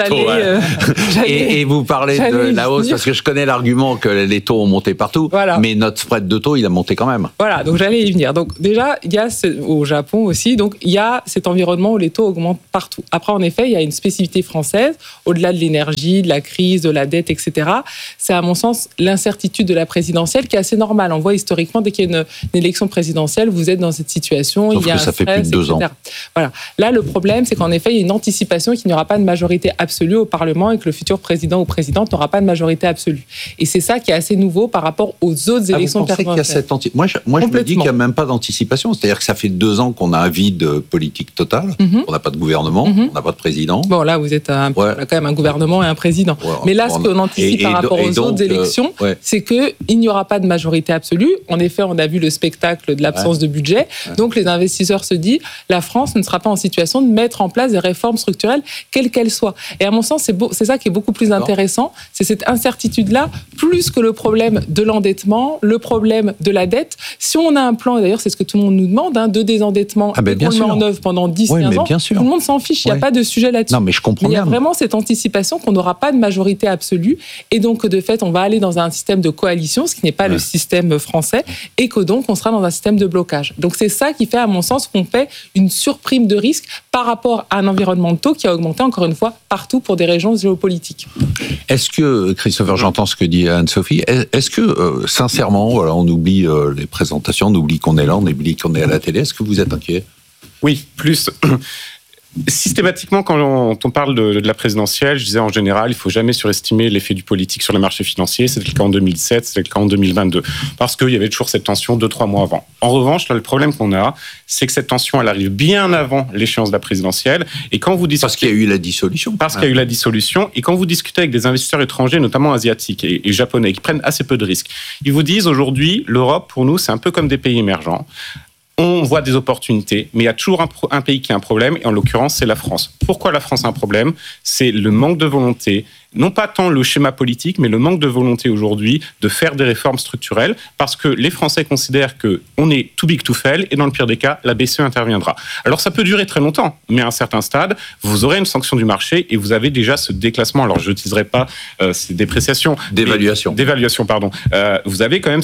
Et vous parlez de la hausse parce que je connais l'argument que les taux ont monté partout, mais notre spread de taux, il a monté quand même. Voilà, donc j'allais y venir. Donc déjà, il y a au Japon aussi, donc il y a cet environnement où les taux augmentent partout. Après, en effet, il y a une spécificité française, au-delà de l'énergie, de la crise, de la dette, etc. C'est à mon sens l'incertitude de la présidentielle qui est assez normale. On voit historiquement, dès qu'il y a une élection présidentielle, vous êtes dans cette situation. Sauf que ça fait plus de 2 ans. Voilà. Là, le problème, c'est qu'en effet, il y a une anticipation qu'il n'y aura pas de majorité absolue au Parlement et que le futur président ou présidente n'aura pas de majorité absolue. Et c'est ça qui est assez nouveau par rapport aux autres élections présidentielles. Moi, je me dis qu'il n'y a même pas d'anticipation. C'est-à-dire que ça fait 2 ans qu'on a un vide politique total. On n'a pas de gouvernement, on n'a pas de président. Bon, là, vous êtes quand même un gouvernement et un président. Mais là, ce qu'on anticipe par rapport aux autres élections, c'est qu'il n'y aura pas de majorité absolue. En effet, on a vu le spectacle de l'absence de budget. Donc, les investisseurs se disent, la France ne sera pas en situation de mettre en place des réformes structurelles, quelles qu'elles soient. Et à mon sens, c'est ça qui est beaucoup plus intéressant. C'est cette incertitude-là, plus que le problème de l'endettement, le problème de la dette. Si on a un plan, et d'ailleurs, c'est ce que tout le monde nous demande, de désendettement, et qu'on le met en œuvre pendant 10-15 ans, tout le monde s'en fiche. Il n'y a pas de sujet là-dessus. Non, mais je comprends bien. Il y a vraiment cette anticipation qu'on n'aura pas de majorité absolue. Et donc, de fait, on va aller dans un système de coalition, ce qui n'est pas le système français, et que donc, on sera dans un système de blocage. Donc, c'est ça qui fait, à mon sens, qu'on paie une surprime de risque par rapport à un environnement de taux qui a augmenté, encore une fois, partout pour des régions géopolitiques. Est-ce que, Christopher, j'entends ce que dit Anne-Sophie, est-ce que, sincèrement, voilà, on oublie les présentations, on oublie qu'on est là, on oublie qu'on est à la télé, est-ce que vous êtes inquiet ? Oui, plus... Systématiquement, quand on parle de la présidentielle, je disais en général, il ne faut jamais surestimer l'effet du politique sur les marchés financiers. C'était le cas en 2007, c'était le cas en 2022. Parce qu'il y avait toujours cette tension 2-3 mois avant. En revanche, là, le problème qu'on a, c'est que cette tension, elle arrive bien avant l'échéance de la présidentielle. Et quand vous discutez... Parce qu'il y a eu la dissolution. Parce qu'il y a eu la dissolution. Et quand vous discutez avec des investisseurs étrangers, notamment asiatiques et japonais, qui prennent assez peu de risques, ils vous disent aujourd'hui, l'Europe, pour nous, c'est un peu comme des pays émergents. On voit des opportunités, mais il y a toujours un pays qui a un problème, et en l'occurrence, c'est la France. Pourquoi la France a un problème ? C'est le manque de volonté, non pas tant le schéma politique, mais le manque de volonté aujourd'hui de faire des réformes structurelles, parce que les Français considèrent qu'on est too big to fail, et dans le pire des cas, la BCE interviendra. Alors ça peut durer très longtemps, mais à un certain stade, vous aurez une sanction du marché, et vous avez déjà ce déclassement. Alors je n'utiliserai pas ces dépréciations. D'évaluation, pardon. Vous avez quand même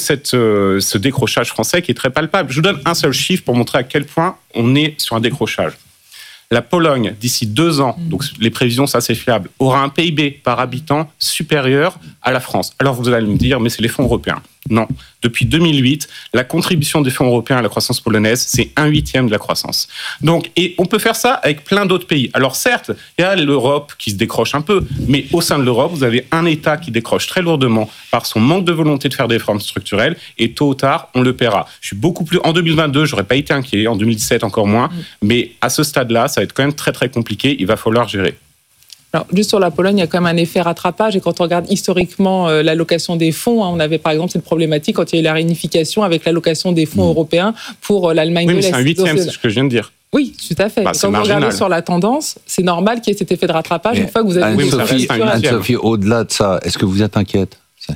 ce décrochage français qui est très palpable. Je vous donne un seul chiffre pour montrer à quel point on est sur un décrochage. La Pologne, d'ici 2 ans, donc les prévisions, c'est assez fiable, aura un PIB par habitant supérieur à la France. Alors vous allez me dire, mais c'est les fonds européens. Non. Depuis 2008, la contribution des fonds européens à la croissance polonaise, c'est 1/8 de la croissance. Donc, et on peut faire ça avec plein d'autres pays. Alors certes, il y a l'Europe qui se décroche un peu, mais au sein de l'Europe, vous avez un État qui décroche très lourdement par son manque de volonté de faire des réformes structurelles, et tôt ou tard, on le paiera. Je suis beaucoup plus... En 2022, j'aurais pas été inquiet, en 2017 encore moins, mais à ce stade-là, ça va être quand même très très compliqué, il va falloir gérer. Alors, juste sur la Pologne, il y a quand même un effet rattrapage. Et quand on regarde historiquement l'allocation des fonds, on avait par exemple cette problématique quand il y a eu la réunification avec l'allocation des fonds européens pour l'Allemagne de l'Est. Oui, mais c'est 1/8, c'est ce que je viens de dire. Oui, tout à fait. Quand vous regardez sur la tendance, c'est normal qu'il y ait cet effet de rattrapage une fois que vous avez... Anne-Sophie, au-delà de ça, est-ce que vous êtes inquiète ?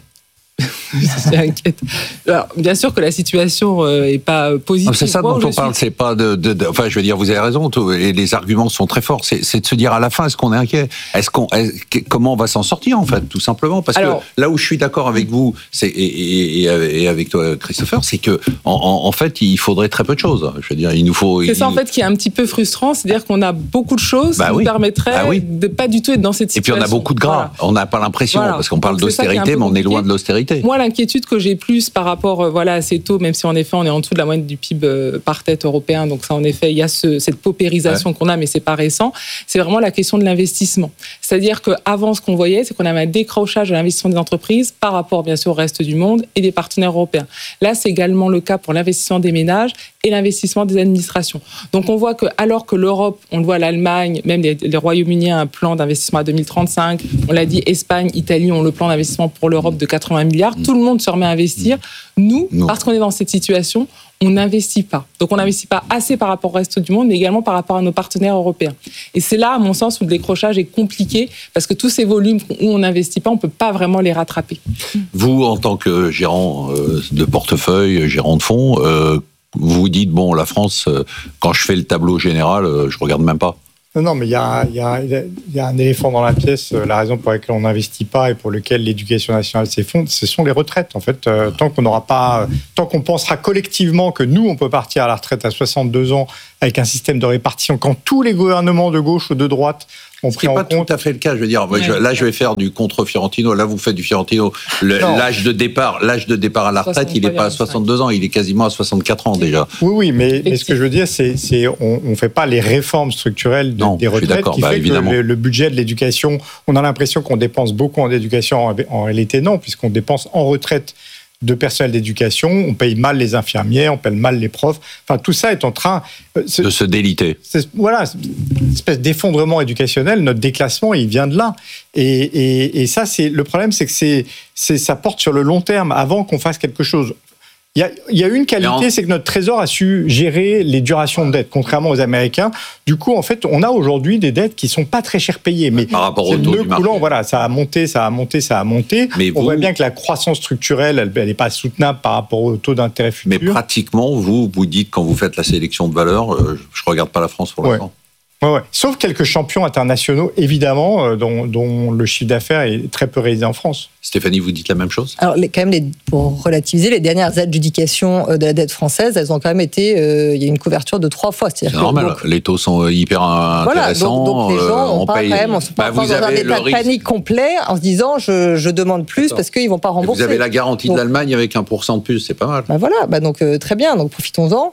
C'est inquiète. Alors, bien sûr que la situation n'est pas positive. C'est ça dont on parle, c'est pas enfin, je veux dire, vous avez raison, et les arguments sont très forts. C'est de se dire à la fin, est-ce qu'on est inquiet ? Comment on va s'en sortir, en fait, tout simplement ? Parce que là où je suis d'accord avec vous, et avec toi, Christopher, c'est que en fait, il faudrait très peu de choses. Je veux dire, il nous faut. C'est ça, en fait, qui est un petit peu frustrant, c'est-à-dire qu'on a beaucoup de choses qui nous permettraient de pas du tout être dans cette situation. Et puis on a beaucoup de gras. Voilà. On n'a pas l'impression, parce qu'on parle d'austérité, mais on est loin de l'austérité. Moi, Moi, l'inquiétude que j'ai plus par rapport à ces taux, même si en effet on est en dessous de la moyenne du PIB par tête européen, donc ça en effet il y a cette paupérisation qu'on a, mais c'est pas récent, c'est vraiment la question de l'investissement. C'est-à-dire qu'avant, ce qu'on voyait, c'est qu'on avait un décrochage de l'investissement des entreprises par rapport bien sûr au reste du monde et des partenaires européens. Là, c'est également le cas pour l'investissement des ménages et l'investissement des administrations. Donc on voit que alors que l'Europe, on le voit, l'Allemagne, même les Royaumes-Unis a un plan d'investissement à 2035, on l'a dit, Espagne, Italie ont le plan d'investissement pour l'Europe de 80 milliards, tout le monde se remet à investir. Nous, parce qu'on est dans cette situation, on n'investit pas. Donc on n'investit pas assez par rapport au reste du monde, mais également par rapport à nos partenaires européens. Et c'est là, à mon sens, où le décrochage est compliqué, parce que tous ces volumes où on n'investit pas, on ne peut pas vraiment les rattraper. Vous, en tant que gérant de portefeuille, gérant de fonds, vous vous dites, bon, la France, quand je fais le tableau général, je ne regarde même pas. Non, mais il y a un éléphant dans la pièce. La raison pour laquelle on n'investit pas et pour laquelle l'éducation nationale s'effondre, ce sont les retraites. En fait, tant qu'on pensera collectivement que nous, on peut partir à la retraite à 62 ans avec un système de répartition, quand tous les gouvernements de gauche ou de droite ont pris en compte... Ce n'est pas tout à fait le cas. Je veux dire, là, je vais faire du contre Fiorentino. Là, vous faites du Fiorentino. L'âge de départ à la retraite, il n'est pas à 62 ans. Il est quasiment à 64 ans déjà. Oui, mais ce que je veux dire, c'est on ne fait pas les réformes structurelles des retraites qui fait que le budget de l'éducation, on a l'impression qu'on dépense beaucoup en éducation. En réalité, non, puisqu'on dépense en retraite de personnel d'éducation, on paye mal les infirmiers, on paye mal les profs. Enfin, tout ça est en train de se déliter. Voilà, une espèce d'effondrement éducationnel. Notre déclassement, il vient de là. Et ça, le problème, c'est que ça porte sur le long terme, avant qu'on fasse quelque chose. Il y a une qualité, c'est que notre Trésor a su gérer les durations de dette, contrairement aux Américains. Du coup, en fait, on a aujourd'hui des dettes qui sont pas très cher payées. Mais par rapport au taux du marché. Voilà, ça a monté. Mais on voit bien que la croissance structurelle, elle n'est pas soutenable par rapport au taux d'intérêt futur. Mais pratiquement, vous dites, quand vous faites la sélection de valeurs, je regarde pas la France pour l'instant. Ouais. Sauf quelques champions internationaux, évidemment, dont le chiffre d'affaires est très peu réalisé en France. Stéphanie, vous dites la même chose ? Alors, pour relativiser, les dernières adjudications de la dette française, elles ont quand même été... il y a une couverture de 3 fois. C'est normal, les taux sont hyper intéressants. Donc les gens on se passe dans un état de panique complet en se disant je demande plus parce qu'ils ne vont pas rembourser. Et vous avez la garantie de l'Allemagne avec 1% de plus, c'est pas mal. Donc très bien, donc profitons-en.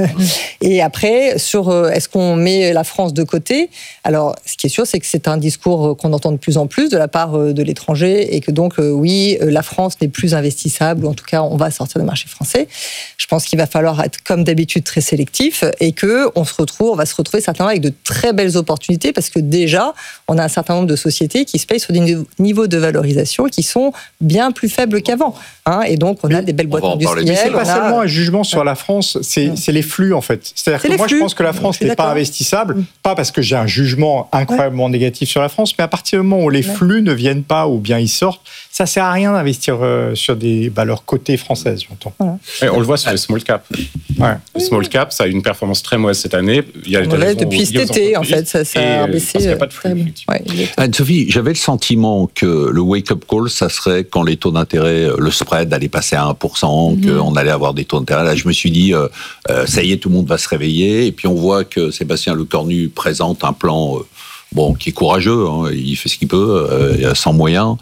Et après, est-ce qu'on met la France de côté ? Alors, ce qui est sûr, c'est que c'est un discours qu'on entend de plus en plus de la part de l'étranger et que donc, oui, la France n'est plus investissable, ou en tout cas, on va sortir du marché français. Je pense qu'il va falloir être, comme d'habitude, très sélectif et qu'on va se retrouver certainement avec de très belles opportunités parce que déjà, on a un certain nombre de sociétés qui se payent sur des niveaux de valorisation qui sont bien plus faibles qu'avant. Et donc, on a des belles boîtes industrielles. Mais c'est pas seulement un jugement sur la France, c'est les flux, en fait. C'est-à-dire que moi, je pense que la France n'est pas investissable, pas parce que j'ai un jugement incroyablement négatif sur la France, mais à partir du moment où les flux ne viennent pas ou bien ils sortent, ça sert à rien d'investir sur des valeurs cotées françaises, j'entends. Voilà. On le voit sur les small cap. Le small cap, ça a une performance très mauvaise cette année. Depuis cet été, en fait, ça a baissé. Parce qu'il n'y a pas de flux. Anne-Sophie, j'avais le sentiment que le wake-up call, ça serait quand les taux d'intérêt, le spread allait passer à 1%, qu'on allait avoir des taux d'intérêt. Là, je me suis dit, ça y est, tout le monde va se réveiller. Et puis, on voit que Sébastien Lecornu présente un plan qui est courageux, il fait ce qu'il peut, sans moyens,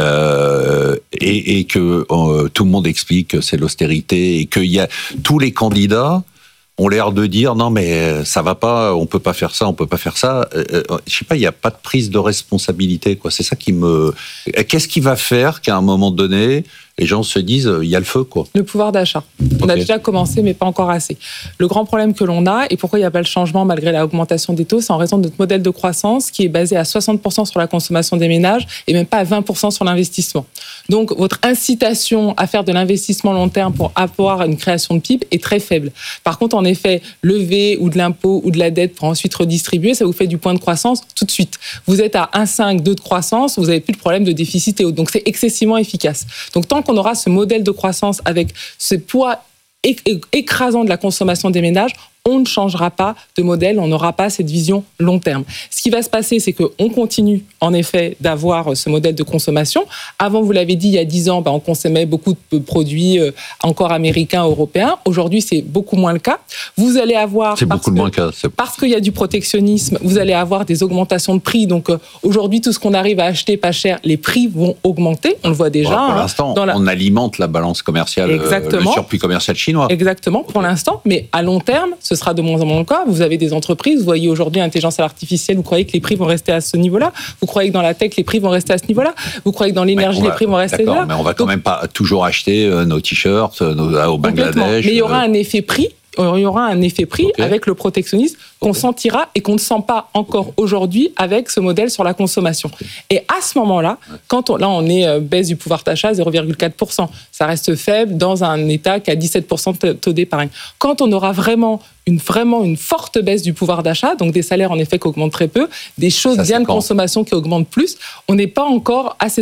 et que tout le monde explique que c'est l'austérité, et qu'il y a tous les candidats ont l'air de dire non mais ça va pas, on peut pas faire ça, je sais pas, il n'y a pas de prise de responsabilité, quoi. C'est ça qui me... Qu'est-ce qui va faire qu'à un moment donné, les gens se disent, il y a le feu, quoi. Le pouvoir d'achat. On a déjà commencé, mais pas encore assez. Le grand problème que l'on a, et pourquoi il n'y a pas le changement malgré l'augmentation des taux, c'est en raison de notre modèle de croissance qui est basé à 60% sur la consommation des ménages et même pas à 20% sur l'investissement. Donc, votre incitation à faire de l'investissement long terme pour avoir une création de PIB est très faible. Par contre, en effet, lever ou de l'impôt ou de la dette pour ensuite redistribuer, ça vous fait du point de croissance tout de suite. Vous êtes à 1,5, 2 de croissance, vous n'avez plus de problème de déficit et autres. Donc, c'est excessivement efficace. Donc, tant qu'on aura ce modèle de croissance avec ce poids écrasant de la consommation des ménages, on ne changera pas de modèle, on n'aura pas cette vision long terme. Ce qui va se passer, c'est qu'on continue en effet d'avoir ce modèle de consommation. Avant, vous l'avez dit, il y a 10 ans, on consommait beaucoup de produits encore américains, européens. Aujourd'hui, c'est beaucoup moins le cas. Vous allez avoir... C'est beaucoup moins le cas. Parce qu'il y a du protectionnisme, vous allez avoir des augmentations de prix. Donc aujourd'hui, tout ce qu'on arrive à acheter pas cher, les prix vont augmenter. On le voit déjà. Pour l'instant, on alimente la balance commerciale, le surplus commercial chinois. Exactement, pour l'instant. Mais à long terme, ce sera de moins en moins le cas. Vous avez des entreprises, vous voyez aujourd'hui l'intelligence artificielle, vous croyez que les prix vont rester à ce niveau-là? Vous croyez que dans la tech, les prix vont rester à ce niveau-là? Vous croyez que dans l'énergie, les prix vont rester là? Mais on va quand même pas toujours acheter nos t-shirts au Bangladesh. Mais il y aura un effet prix. Il y aura un effet prix avec le protectionnisme qu'on sentira et qu'on ne sent pas encore aujourd'hui avec ce modèle sur la consommation. Et à ce moment-là, on est baisse du pouvoir d'achat 0,4%. Ça reste faible dans un État qui a 17% de taux d'épargne. Quand on aura vraiment une forte baisse du pouvoir d'achat, donc des salaires en effet qui augmentent très peu, des choses bien de consommation qui augmentent plus, on n'est pas encore à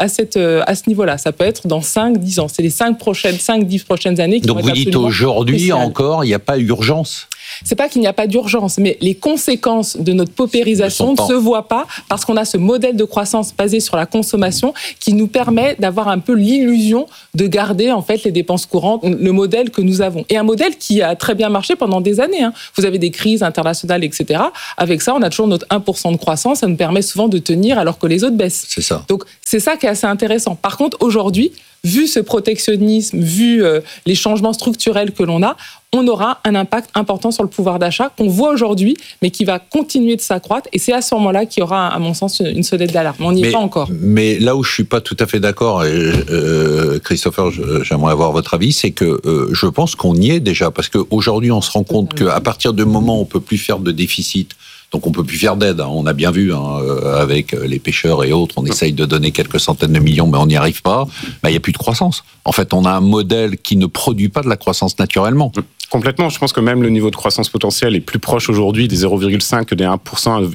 ce niveau-là. Ça peut être dans 5-10 ans. C'est les 5-10 prochaines années qui vont être absolument Donc vous dites aujourd'hui cruciales. encore, il n'y a pas urgence? C'est pas qu'il n'y a pas d'urgence, mais les conséquences de notre paupérisation ne se voient pas parce qu'on a ce modèle de croissance basé sur la consommation qui nous permet d'avoir un peu l'illusion de garder en fait les dépenses courantes, le modèle que nous avons. Et un modèle qui a très bien marché pendant des années. Vous avez des crises internationales, etc. Avec ça, on a toujours notre 1% de croissance. Ça nous permet souvent de tenir alors que les autres baissent. C'est ça. Donc c'est ça qui est assez intéressant. Par contre, aujourd'hui, vu ce protectionnisme, vu les changements structurels que l'on a, on aura un impact important sur le pouvoir d'achat qu'on voit aujourd'hui, mais qui va continuer de s'accroître. Et c'est à ce moment-là qu'il y aura, à mon sens, une sonnette d'alarme. On n'y est pas encore. Mais là où je ne suis pas tout à fait d'accord, Christopher, j'aimerais avoir votre avis, c'est que je pense qu'on y est déjà. Parce qu'aujourd'hui, on se rend compte qu'à partir du moment où on ne peut plus faire de déficit, donc on ne peut plus faire d'aide, on a bien vu avec les pêcheurs et autres, on essaye de donner quelques centaines de millions, mais on n'y arrive pas, il n'y a plus de croissance. En fait, on a un modèle qui ne produit pas de la croissance naturellement. Complètement, je pense que même le niveau de croissance potentielle est plus proche aujourd'hui des 0,5 que des 1%,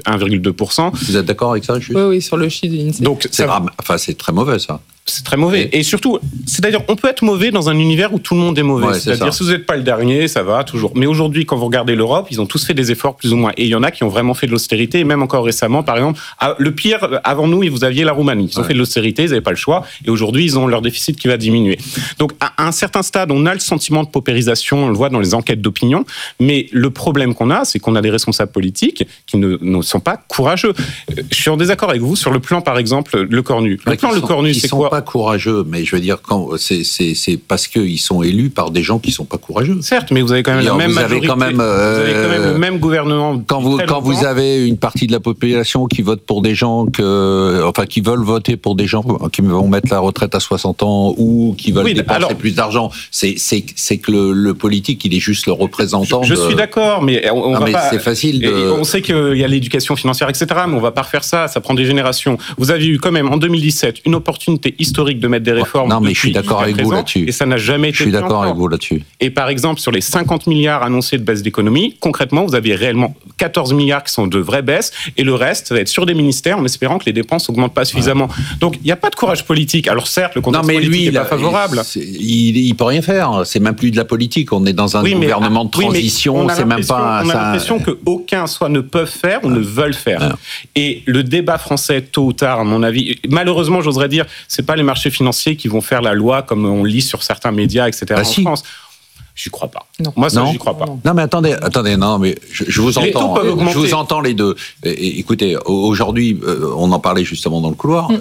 1,2%. Vous êtes d'accord avec ça, Chut? Oui, sur le chiffre de l'INSEE. Donc, c'est très mauvais, ça. C'est très mauvais. Et surtout, c'est-à-dire, on peut être mauvais dans un univers où tout le monde est mauvais. C'est-à-dire, si vous n'êtes pas le dernier, ça va toujours. Mais aujourd'hui, quand vous regardez l'Europe, ils ont tous fait des efforts plus ou moins. Et il y en a qui ont vraiment fait de l'austérité, et même encore récemment, par exemple, le pire, avant nous, vous aviez la Roumanie. Ils ont fait de l'austérité, ils n'avaient pas le choix. Et aujourd'hui, ils ont leur déficit qui va diminuer. Donc, à un certain stade, on a le sentiment de paupérisation, on le voit dans les enquêtes d'opinion. Mais le problème qu'on a, c'est qu'on a des responsables politiques qui ne sont pas courageux. Je suis en désaccord avec vous sur le plan, par exemple, Le Cornu. Le plan Le Cornu, c'est quoi? Ils ne sont pas courageux, mais je veux dire, c'est parce qu'ils sont élus par des gens qui ne sont pas courageux. Certes, mais vous avez quand même la même majorité. Vous avez quand même le même gouvernement. Quand vous avez une partie de la population qui vote pour des gens qui veulent voter pour des gens qui vont mettre la retraite à 60 ans ou qui veulent dépenser plus d'argent, c'est que le politique, il est juste le représentant. Je suis d'accord, mais c'est facile. On sait qu'il y a l'éducation financière, etc., mais on va pas refaire ça. Ça prend des générations. Vous avez eu quand même en 2017 une opportunité historique de mettre des réformes. Non, mais je suis d'accord avec vous là-dessus. Et ça n'a jamais été. Je suis d'accord avec vous là-dessus. Et par exemple, sur les 50 milliards annoncés de baisse d'économie, concrètement, vous avez réellement 14 milliards qui sont de vraies baisses, et le reste va être sur des ministères en espérant que les dépenses n'augmentent pas suffisamment. Donc, il n'y a pas de courage politique. Alors certes, le contexte politique n'est pas favorable. Il peut rien faire. C'est même plus de la politique. On est dans un gouvernement de transition. C'est même pas. On a l'impression qu'aucun soit ne peuvent faire ou ne veulent faire. Et le débat français, tôt ou tard, à mon avis, malheureusement, j'oserais dire, c'est pas les marchés financiers qui vont faire la loi comme on lit sur certains médias, etc. en France. J'y crois pas. Non. Moi, ça, j'y crois pas. Non, mais attendez, non, mais je vous entends. Je vous entends les deux. Écoutez, aujourd'hui, on en parlait justement dans le couloir.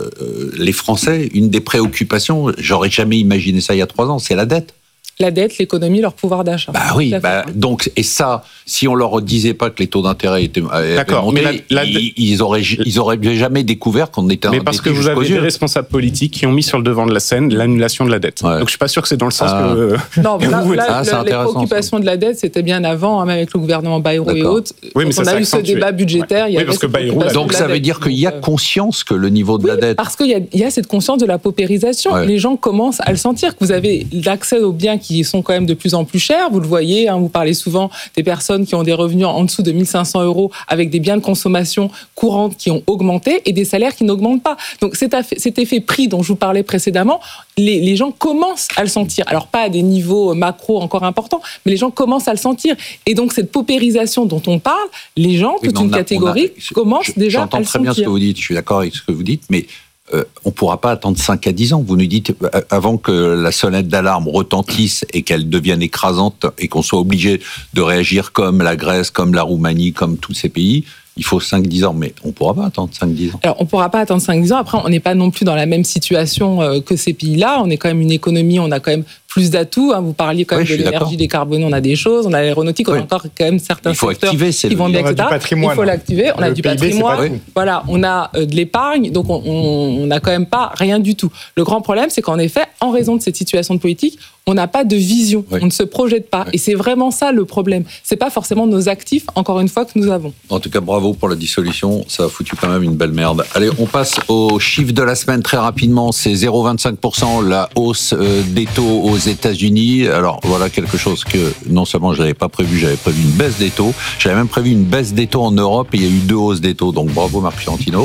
Les Français, une des préoccupations, j'aurais jamais imaginé ça il y a 3 ans, c'est la dette. La dette, l'économie, leur pouvoir d'achat. Donc, et ça, si on leur disait pas que les taux d'intérêt étaient montés, ils auraient jamais découvert qu'on était mais parce que vous avez des responsables politiques qui ont mis sur le devant de la scène l'annulation de la dette. Donc, je suis pas sûr que c'est dans le sens que... Non, les préoccupations de la dette, c'était bien avant, même avec le gouvernement Bayrou et autres. Oui, mais on a eu ce débat budgétaire. Oui, parce que Bayrou... Donc, ça veut dire qu'il y a conscience que le niveau de la dette... Parce qu'il y a cette conscience de la paupérisation. Les gens commencent à le sentir, que vous avez l'accès aux biens qui qui sont quand même de plus en plus chers. Vous le voyez, vous parlez souvent des personnes qui ont des revenus en dessous de 1 500 € avec des biens de consommation courante qui ont augmenté et des salaires qui n'augmentent pas. Donc cet effet prix dont je vous parlais précédemment, les gens commencent à le sentir. Alors pas à des niveaux macro encore importants, mais les gens commencent à le sentir. Et donc cette paupérisation dont on parle, les gens, toute une catégorie, commencent déjà à le sentir. J'entends très bien ce que vous dites, je suis d'accord avec ce que vous dites, mais on ne pourra pas attendre 5 à 10 ans. Vous nous dites, avant que la sonnette d'alarme retentisse et qu'elle devienne écrasante et qu'on soit obligé de réagir comme la Grèce, comme la Roumanie, comme tous ces pays, il faut 5-10 ans, mais on ne pourra pas attendre 5-10 ans. Alors, on ne pourra pas attendre 5-10 ans. Après, on n'est pas non plus dans la même situation que ces pays-là. On est quand même une économie, on a quand même plus d'atouts. Vous parliez quand même de l'énergie décarbonée, on a des choses. On a l'aéronautique, on a encore quand même certains secteurs qui vont bien, etc. Il faut l'activer. On a du patrimoine. Voilà, on a de l'épargne. Donc, on n'a quand même pas rien du tout. Le grand problème, c'est qu'en effet, en raison de cette situation de politique, on n'a pas de vision. On ne se projette pas. Et c'est vraiment ça le problème. C'est pas forcément nos actifs, encore une fois, que nous avons. En tout cas, bravo pour la dissolution. Ça a foutu quand même une belle merde. Allez, on passe au chiffre de la semaine très rapidement. C'est 0,25% la hausse des taux aux États-Unis. Alors voilà quelque chose que non seulement je n'avais pas prévu, j'avais prévu une baisse des taux. J'avais même prévu une baisse des taux en Europe et il y a eu 2 hausses des taux. Donc bravo Marc Fiorentino.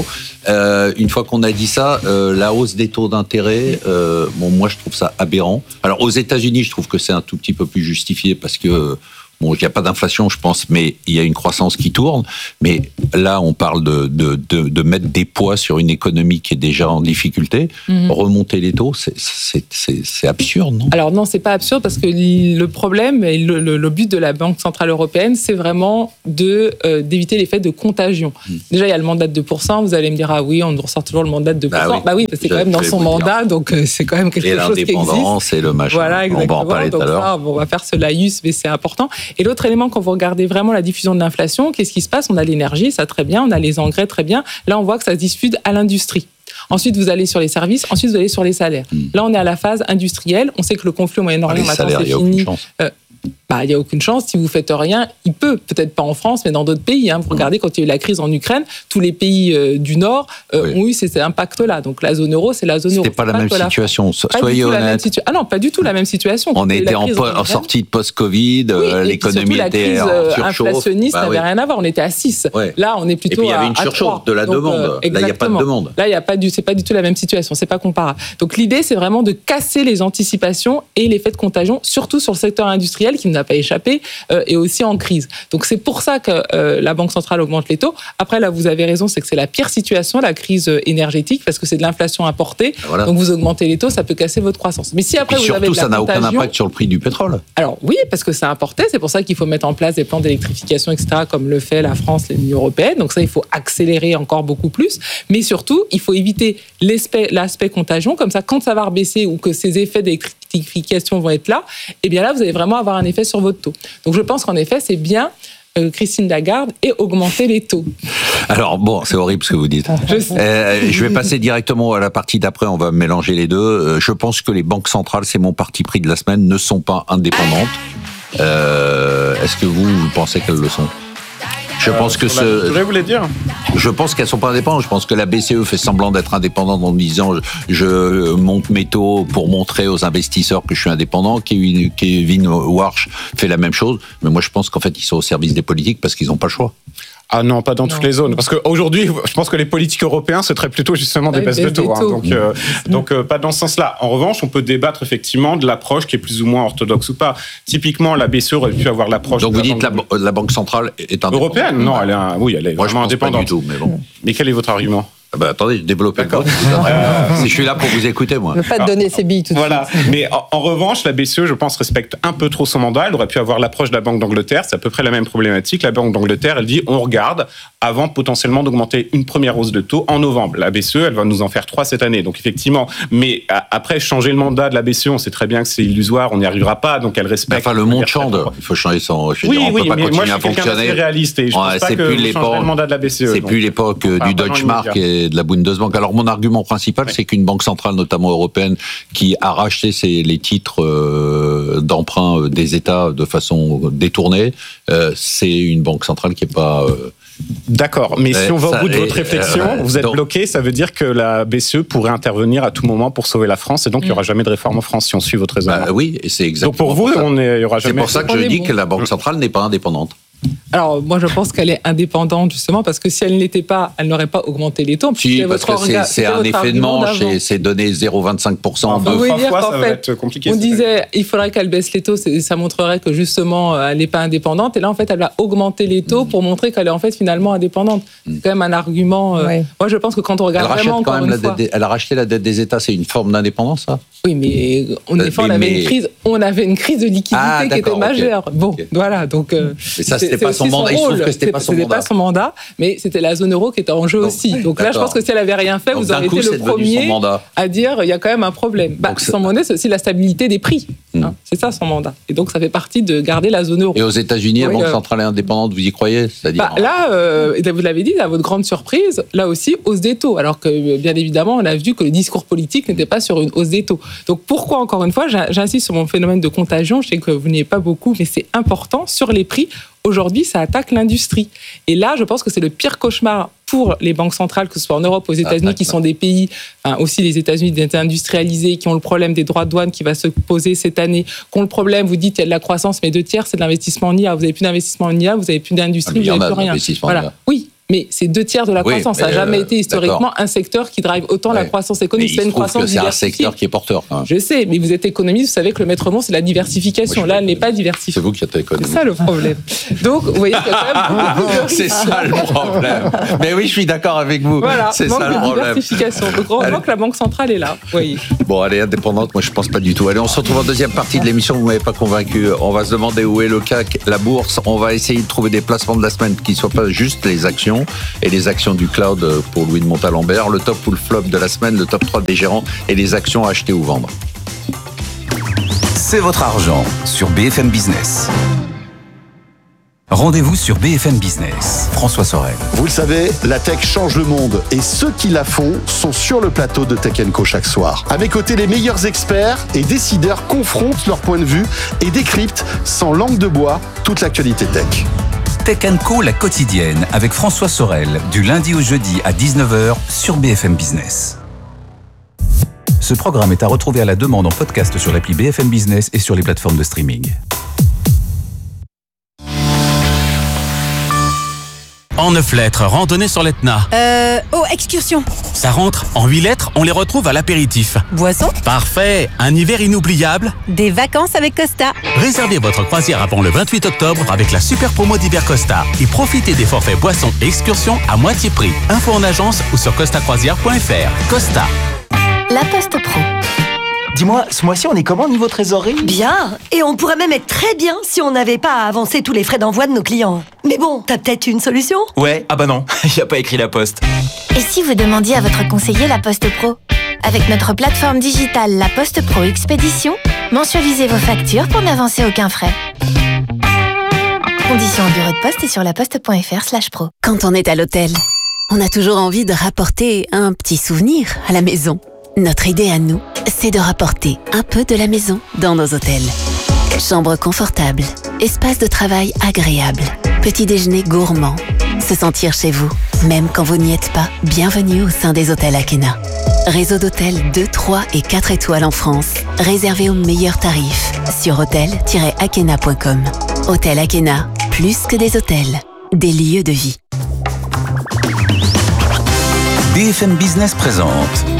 Une fois qu'on a dit ça, la hausse des taux d'intérêt, moi je trouve ça aberrant. Alors aux États-Unis, je trouve que c'est un tout petit peu plus justifié parce que il n'y a pas d'inflation, je pense, mais il y a une croissance qui tourne. Mais là, on parle de mettre des poids sur une économie qui est déjà en difficulté. Remonter les taux, c'est absurde, non ? Alors non, c'est pas absurde parce que le problème et le but de la Banque Centrale Européenne, c'est vraiment d'éviter l'effet de contagion. Déjà, il y a le mandat de 2%. Vous allez me dire, ah oui, on ressort toujours le mandat de 2%. Bah oui, parce que c'est quand même dans son mandat, donc c'est quand même quelque chose qui existe. Et l'indépendance et le machin. Voilà, exactement. On va en parler tout à l'heure. On va faire ce laïus, mais c'est important. Et l'autre élément, quand vous regardez vraiment la diffusion de l'inflation, qu'est-ce qui se passe ? On a l'énergie, ça très bien, on a les engrais très bien. Là, on voit que ça se diffuse à l'industrie. Ensuite, vous allez sur les services, ensuite vous allez sur les salaires. Là, on est à la phase industrielle. On sait que le conflit au Moyen-Orient, maintenant, c'est fini. Il n'y a aucune chance. Si vous ne faites rien, il peut-être pas en France, mais dans d'autres pays. Vous regardez, quand il y a eu la crise en Ukraine, tous les pays du Nord ont eu cet impact-là. Donc la zone euro, c'est la zone euro. C'était pas la même situation. Soyez honnête. Ah non, pas du tout la même situation. On était en sortie de post-Covid, l'économie était en surchauffe. La crise inflationniste n'avait rien à voir. On était à 6. Là, on est plutôt à 3. Et puis il y avait une surchauffe de la demande. Là, il n'y a pas de demande. Là, c'est pas du tout la même situation. C'est pas comparable. Donc l'idée, c'est vraiment de casser les anticipations et l'effet de contagion, surtout sur le secteur industriel qui n'a pas échappé et aussi en crise. Donc c'est pour ça que la Banque centrale augmente les taux. Après, là, vous avez raison, c'est que c'est la pire situation, la crise énergétique, parce que c'est de l'inflation importée. Voilà. Donc vous augmentez les taux, ça peut casser votre croissance. Mais si après vous avez de la ça n'a aucun impact sur le prix du pétrole. Alors oui, parce que c'est importé, c'est pour ça qu'il faut mettre en place des plans d'électrification, etc., comme le fait la France, l'Union européenne. Donc ça, il faut accélérer encore beaucoup plus. Mais surtout, il faut éviter l'aspect contagion, comme ça, quand ça va rebaisser ou que ces effets d'électrification vont être là, et bien là, vous allez vraiment avoir un effet sur votre taux. Donc je pense qu'en effet, c'est bien Christine Lagarde et augmenter les taux. Alors bon, c'est horrible ce que vous dites. Je vais passer directement à la partie d'après, on va mélanger les deux. Je pense que les banques centrales, c'est mon parti pris de la semaine, ne sont pas indépendantes. Est-ce que vous pensez qu'elles le sont ? Je pense que je voulais dire. Je pense qu'elles sont pas indépendantes. Je pense que la BCE fait semblant d'être indépendante en disant je monte mes taux pour montrer aux investisseurs que je suis indépendant. Kevin Warsh fait la même chose. Mais moi, je pense qu'en fait, ils sont au service des politiques parce qu'ils n'ont pas le choix. Ah non, pas dans toutes les zones. Parce qu'aujourd'hui, je pense que les politiques européens se traitent plutôt justement des baisses de taux. Donc pas dans ce sens-là. En revanche, on peut débattre effectivement de l'approche qui est plus ou moins orthodoxe ou pas. Typiquement, la BCE aurait pu avoir l'approche... Donc vous dites que la Banque centrale est indépendante. Européenne ? Non, elle est moi, vraiment indépendante. Pas du tout, mais bon. Mais quel est votre argument ? Attendez, développez le code. Je suis là pour vous écouter, moi. Je ne veux pas te donner ses billes tout de suite. Mais en revanche, la BCE, je pense, respecte un peu trop son mandat. Elle aurait pu avoir l'approche de la Banque d'Angleterre. C'est à peu près la même problématique. La Banque d'Angleterre, elle dit on regarde avant potentiellement d'augmenter une première hausse de taux en novembre. La BCE, elle va nous en faire 3 cette année. Donc effectivement, mais après, changer le mandat de la BCE, on sait très bien que c'est illusoire, on n'y arrivera pas. Donc elle respecte... Enfin, le monde change. Il faut changer son... on peut pas continuer à fonctionner. Réaliste et je pense pas que vous changerez le mandat de la BCE. C'est plus l'époque du Deutsche Mark et de la Bundesbank. Alors mon argument principal, c'est qu'une banque centrale, notamment européenne, qui a racheté les titres d'emprunt des États de façon détournée, c'est une banque centrale qui est pas D'accord, mais si on va au bout de votre réflexion, vous êtes bloqué, ça veut dire que la BCE pourrait intervenir à tout moment pour sauver la France, et donc il n'y aura jamais de réforme en France si on suit votre raisonnement. Oui, et c'est exactement. Donc pour vous, il n'y aura jamais. C'est pour ça que je dis que la Banque centrale n'est pas indépendante. Alors, moi, je pense qu'elle est indépendante, justement, parce que si elle n'était pas, elle n'aurait pas augmenté les taux. Si, parce que c'est un effet de manche et c'est donné 0,25%. Parfois, ça va être compliqué. On disait, il faudrait qu'elle baisse les taux, ça montrerait que, justement, elle n'est pas indépendante. Et là, en fait, elle va augmenter les taux pour montrer qu'elle est, en fait, finalement indépendante. C'est quand même un argument. Moi, je pense que quand on regarde vraiment, encore une fois... Elle a racheté la dette des États, c'est une forme d'indépendance, ça? Oui, mais on avait une crise de liquidité qui était majeure. Bon, voilà, donc... Mais ça, c'était pas son mandat. Il se trouve que c'était pas son mandat. C'était pas son mandat, mais c'était la zone euro qui était en jeu aussi. Donc là, je pense que si elle avait rien fait, vous auriez été le premier à dire il y a quand même un problème. Son mandat, c'est aussi la stabilité des prix. C'est ça son mandat. Et donc ça fait partie de garder la zone euro. Et aux États-Unis, la Banque centrale est indépendante, vous y croyez? C'est-à-dire là, vous l'avez dit, à votre grande surprise, là aussi hausse des taux. Alors que bien évidemment, on a vu que le discours politique n'était pas sur une hausse des taux. Donc pourquoi, encore une fois, j'insiste sur mon phénomène de contagion. Je sais que vous n'y êtes pas beaucoup, mais c'est important sur les prix. Aujourd'hui, ça attaque l'industrie. Et là, je pense que c'est le pire cauchemar pour les banques centrales, que ce soit en Europe, aux États-Unis, qui sont des pays, aussi les États-Unis industrialisés, qui ont le problème des droits de douane qui va se poser cette année, qui ont le problème, vous dites, il y a de la croissance, mais 2/3, c'est de l'investissement en IA. Vous n'avez plus d'investissement en IA, vous n'avez plus d'industrie, vous n'avez plus rien. Voilà. Oui. Mais c'est 2/3 de la croissance. Ça n'a jamais été historiquement un secteur qui drive autant la croissance économique. C'est une croissance diversifiée. C'est un secteur qui est porteur. Je sais, mais vous êtes économiste, vous savez que le maître mot, c'est la diversification. Là, elle n'est pas diversifiée. C'est vous qui êtes économiste. C'est ça le problème. Donc, vous voyez qu'il y a quand même beaucoup de risques. C'est ça le problème. Mais oui, je suis d'accord avec vous. Voilà, c'est manque ça de le problème. diversification. Donc, heureusement que la Banque centrale est là. Voyez. Bon, elle est indépendante, moi je pense pas du tout. Allez, on se retrouve en deuxième partie de l'émission. Vous m'avez pas convaincu. On va se demander où est le CAC, la bourse. On va essayer de trouver des placements de la semaine qui ne soient pas juste les actions et les actions du cloud pour Louis de Montalembert, le top ou le flop de la semaine, le top 3 des gérants et les actions à acheter ou vendre. C'est votre argent sur BFM Business. Rendez-vous sur BFM Business. François Sorel. Vous le savez, la tech change le monde et ceux qui la font sont sur le plateau de Tech & Co chaque soir. À mes côtés, les meilleurs experts et décideurs confrontent leur point de vue et décryptent sans langue de bois toute l'actualité tech. Tech & Co, la quotidienne, avec François Sorel, du lundi au jeudi à 19h sur BFM Business. Ce programme est à retrouver à la demande en podcast sur l'appli BFM Business et sur les plateformes de streaming. En 9 lettres, randonnée sur l'Etna. Excursion. Ça rentre. En 8 lettres, on les retrouve à l'apéritif. Boisson. Parfait. Un hiver inoubliable. Des vacances avec Costa. Réservez votre croisière avant le 28 octobre avec la super promo d'hiver Costa. Et profitez des forfaits boissons et excursions à moitié prix. Info en agence ou sur costacroisière.fr. Costa. La Poste Pro. Dis-moi, ce mois-ci, on est comment niveau trésorerie? Bien. Et on pourrait même être très bien si on n'avait pas à avancer tous les frais d'envoi de nos clients. Mais bon, t'as peut-être une solution? Ouais, ah bah non, il n'y a pas écrit La Poste. Et si vous demandiez à votre conseiller La Poste Pro? Avec notre plateforme digitale La Poste Pro Expédition, mensualisez vos factures pour n'avancer aucun frais. Conditions en bureau de poste et sur laposte.fr/pro. Quand on est à l'hôtel, on a toujours envie de rapporter un petit souvenir à la maison. Notre idée à nous, c'est de rapporter un peu de la maison dans nos hôtels. Chambre confortable, espace de travail agréable, petit déjeuner gourmand, se sentir chez vous, même quand vous n'y êtes pas. Bienvenue au sein des hôtels Akena. Réseau d'hôtels 2, 3 et 4 étoiles en France, réservé aux meilleurs tarifs sur hôtel-akena.com. Hôtel Akena, plus que des hôtels, des lieux de vie. BFM Business présente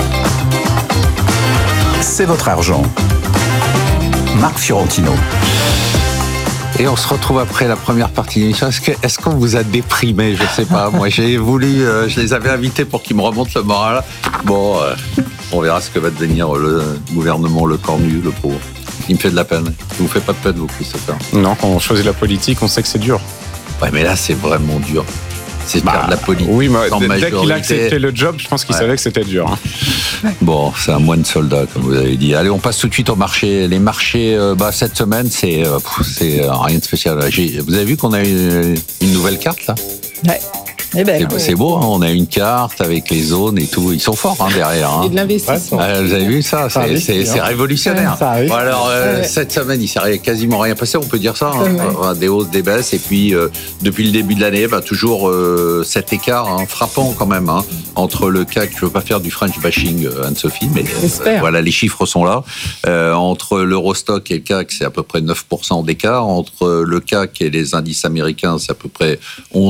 C'est votre argent. Marc Fiorentino. Et on se retrouve après la première partie de l'émission. Est-ce qu'on vous a déprimé? Je sais pas. Moi, j'ai voulu, je les avais invités pour qu'ils me remontent le moral. Bon, on verra ce que va devenir le gouvernement, le cornu, le pauvre. Il me fait de la peine. Il vous fait pas de peine, vous, Christopher? Non, quand on choisit la politique, on sait que c'est dur. Ouais, mais là, c'est vraiment dur. C'est faire de la politique. Oui, mais dès qu'il a accepté le job, je pense qu'il savait que c'était dur. Hein. Bon, c'est un moine soldat, comme vous avez dit. Allez, on passe tout de suite au marché. Les marchés, cette semaine, c'est rien de spécial. Vous avez vu qu'on a une nouvelle carte, là? Ouais. C'est beau, hein, on a une carte avec les zones et tout. Ils sont forts derrière. Et de l'investissement. Vous avez vu ça, c'est révolutionnaire. Bon, alors, cette semaine, il ne s'est quasiment rien passé, on peut dire ça. Des hausses, des baisses. Et puis, depuis le début de l'année, toujours cet écart frappant quand même entre le CAC, je ne veux pas faire du French bashing, Anne-Sophie, mais voilà, les chiffres sont là. Entre l'Eurostock et le CAC, c'est à peu près 9% d'écart. Entre le CAC et les indices américains, c'est à peu près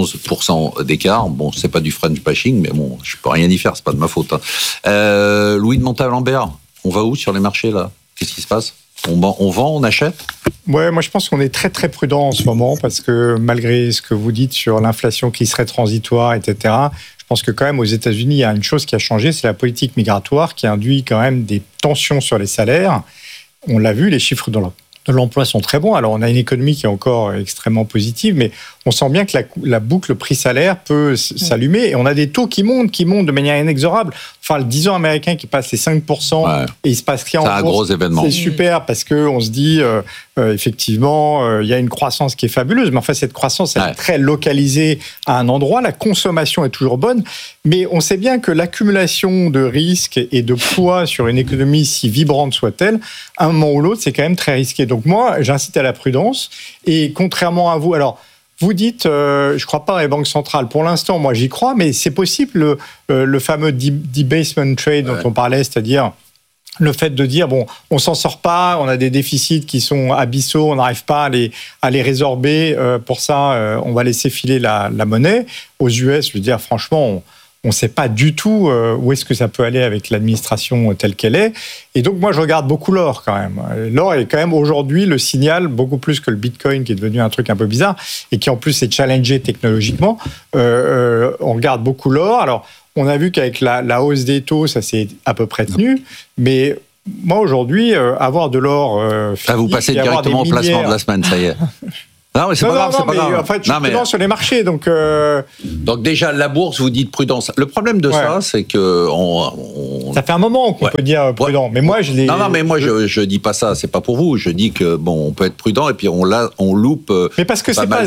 11% d'écart. Bon, c'est pas du French bashing, mais bon, je peux rien y faire, c'est pas de ma faute. Louis de Montalembert, on va où sur les marchés là ? Qu'est-ce qui se passe ? On vend, on achète ? Ouais, moi je pense qu'on est très très prudent en ce moment parce que malgré ce que vous dites sur l'inflation qui serait transitoire, etc., je pense que quand même aux États-Unis, il y a une chose qui a changé, c'est la politique migratoire qui induit quand même des tensions sur les salaires. On l'a vu, les chiffres de l'emploi sont très bons. Alors on a une économie qui est encore extrêmement positive, mais on sent bien que la boucle prix-salaire peut s'allumer et on a des taux qui montent de manière inexorable. Enfin, le 10 ans américain qui passe les 5% et il se passe rien en bourse. C'est un gros événement. C'est super parce qu'on se dit, effectivement, il y a une croissance qui est fabuleuse, mais enfin, cette croissance, elle est très localisée à un endroit. La consommation est toujours bonne, mais on sait bien que l'accumulation de risques et de poids sur une économie si vibrante soit-elle, à un moment ou l'autre, c'est quand même très risqué. Donc moi, j'incite à la prudence et contrairement à vous, alors, vous dites, je ne crois pas dans les banques centrales. Pour l'instant, moi, j'y crois, mais c'est possible, le fameux debasement trade dont on parlait, c'est-à-dire le fait de dire, bon, on s'en sort pas, on a des déficits qui sont abyssaux, on n'arrive pas à les résorber. Pour ça, on va laisser filer la monnaie. Aux US, je veux dire, franchement, on ne sait pas du tout où est-ce que ça peut aller avec l'administration telle qu'elle est. Et donc, moi, je regarde beaucoup l'or quand même. L'or est quand même aujourd'hui le signal, beaucoup plus que le Bitcoin, qui est devenu un truc un peu bizarre, et qui en plus est challengé technologiquement. On regarde beaucoup l'or. Alors, on a vu qu'avec la hausse des taux, ça s'est à peu près tenu. Mais moi, aujourd'hui, avoir de l'or... vous passez directement au placement de la semaine, ça y est. Non, mais c'est pas grave, c'est pas grave. En fait, je suis prudent sur les marchés, donc... Donc déjà, la bourse, vous dites prudence. Le problème de ça, c'est que... Ça fait un moment qu'on peut dire prudent, mais moi, je l'ai... Non, mais moi, je dis pas ça, c'est pas pour vous. Je dis que, bon, on peut être prudent, et puis on loupe... Mais parce que c'est pas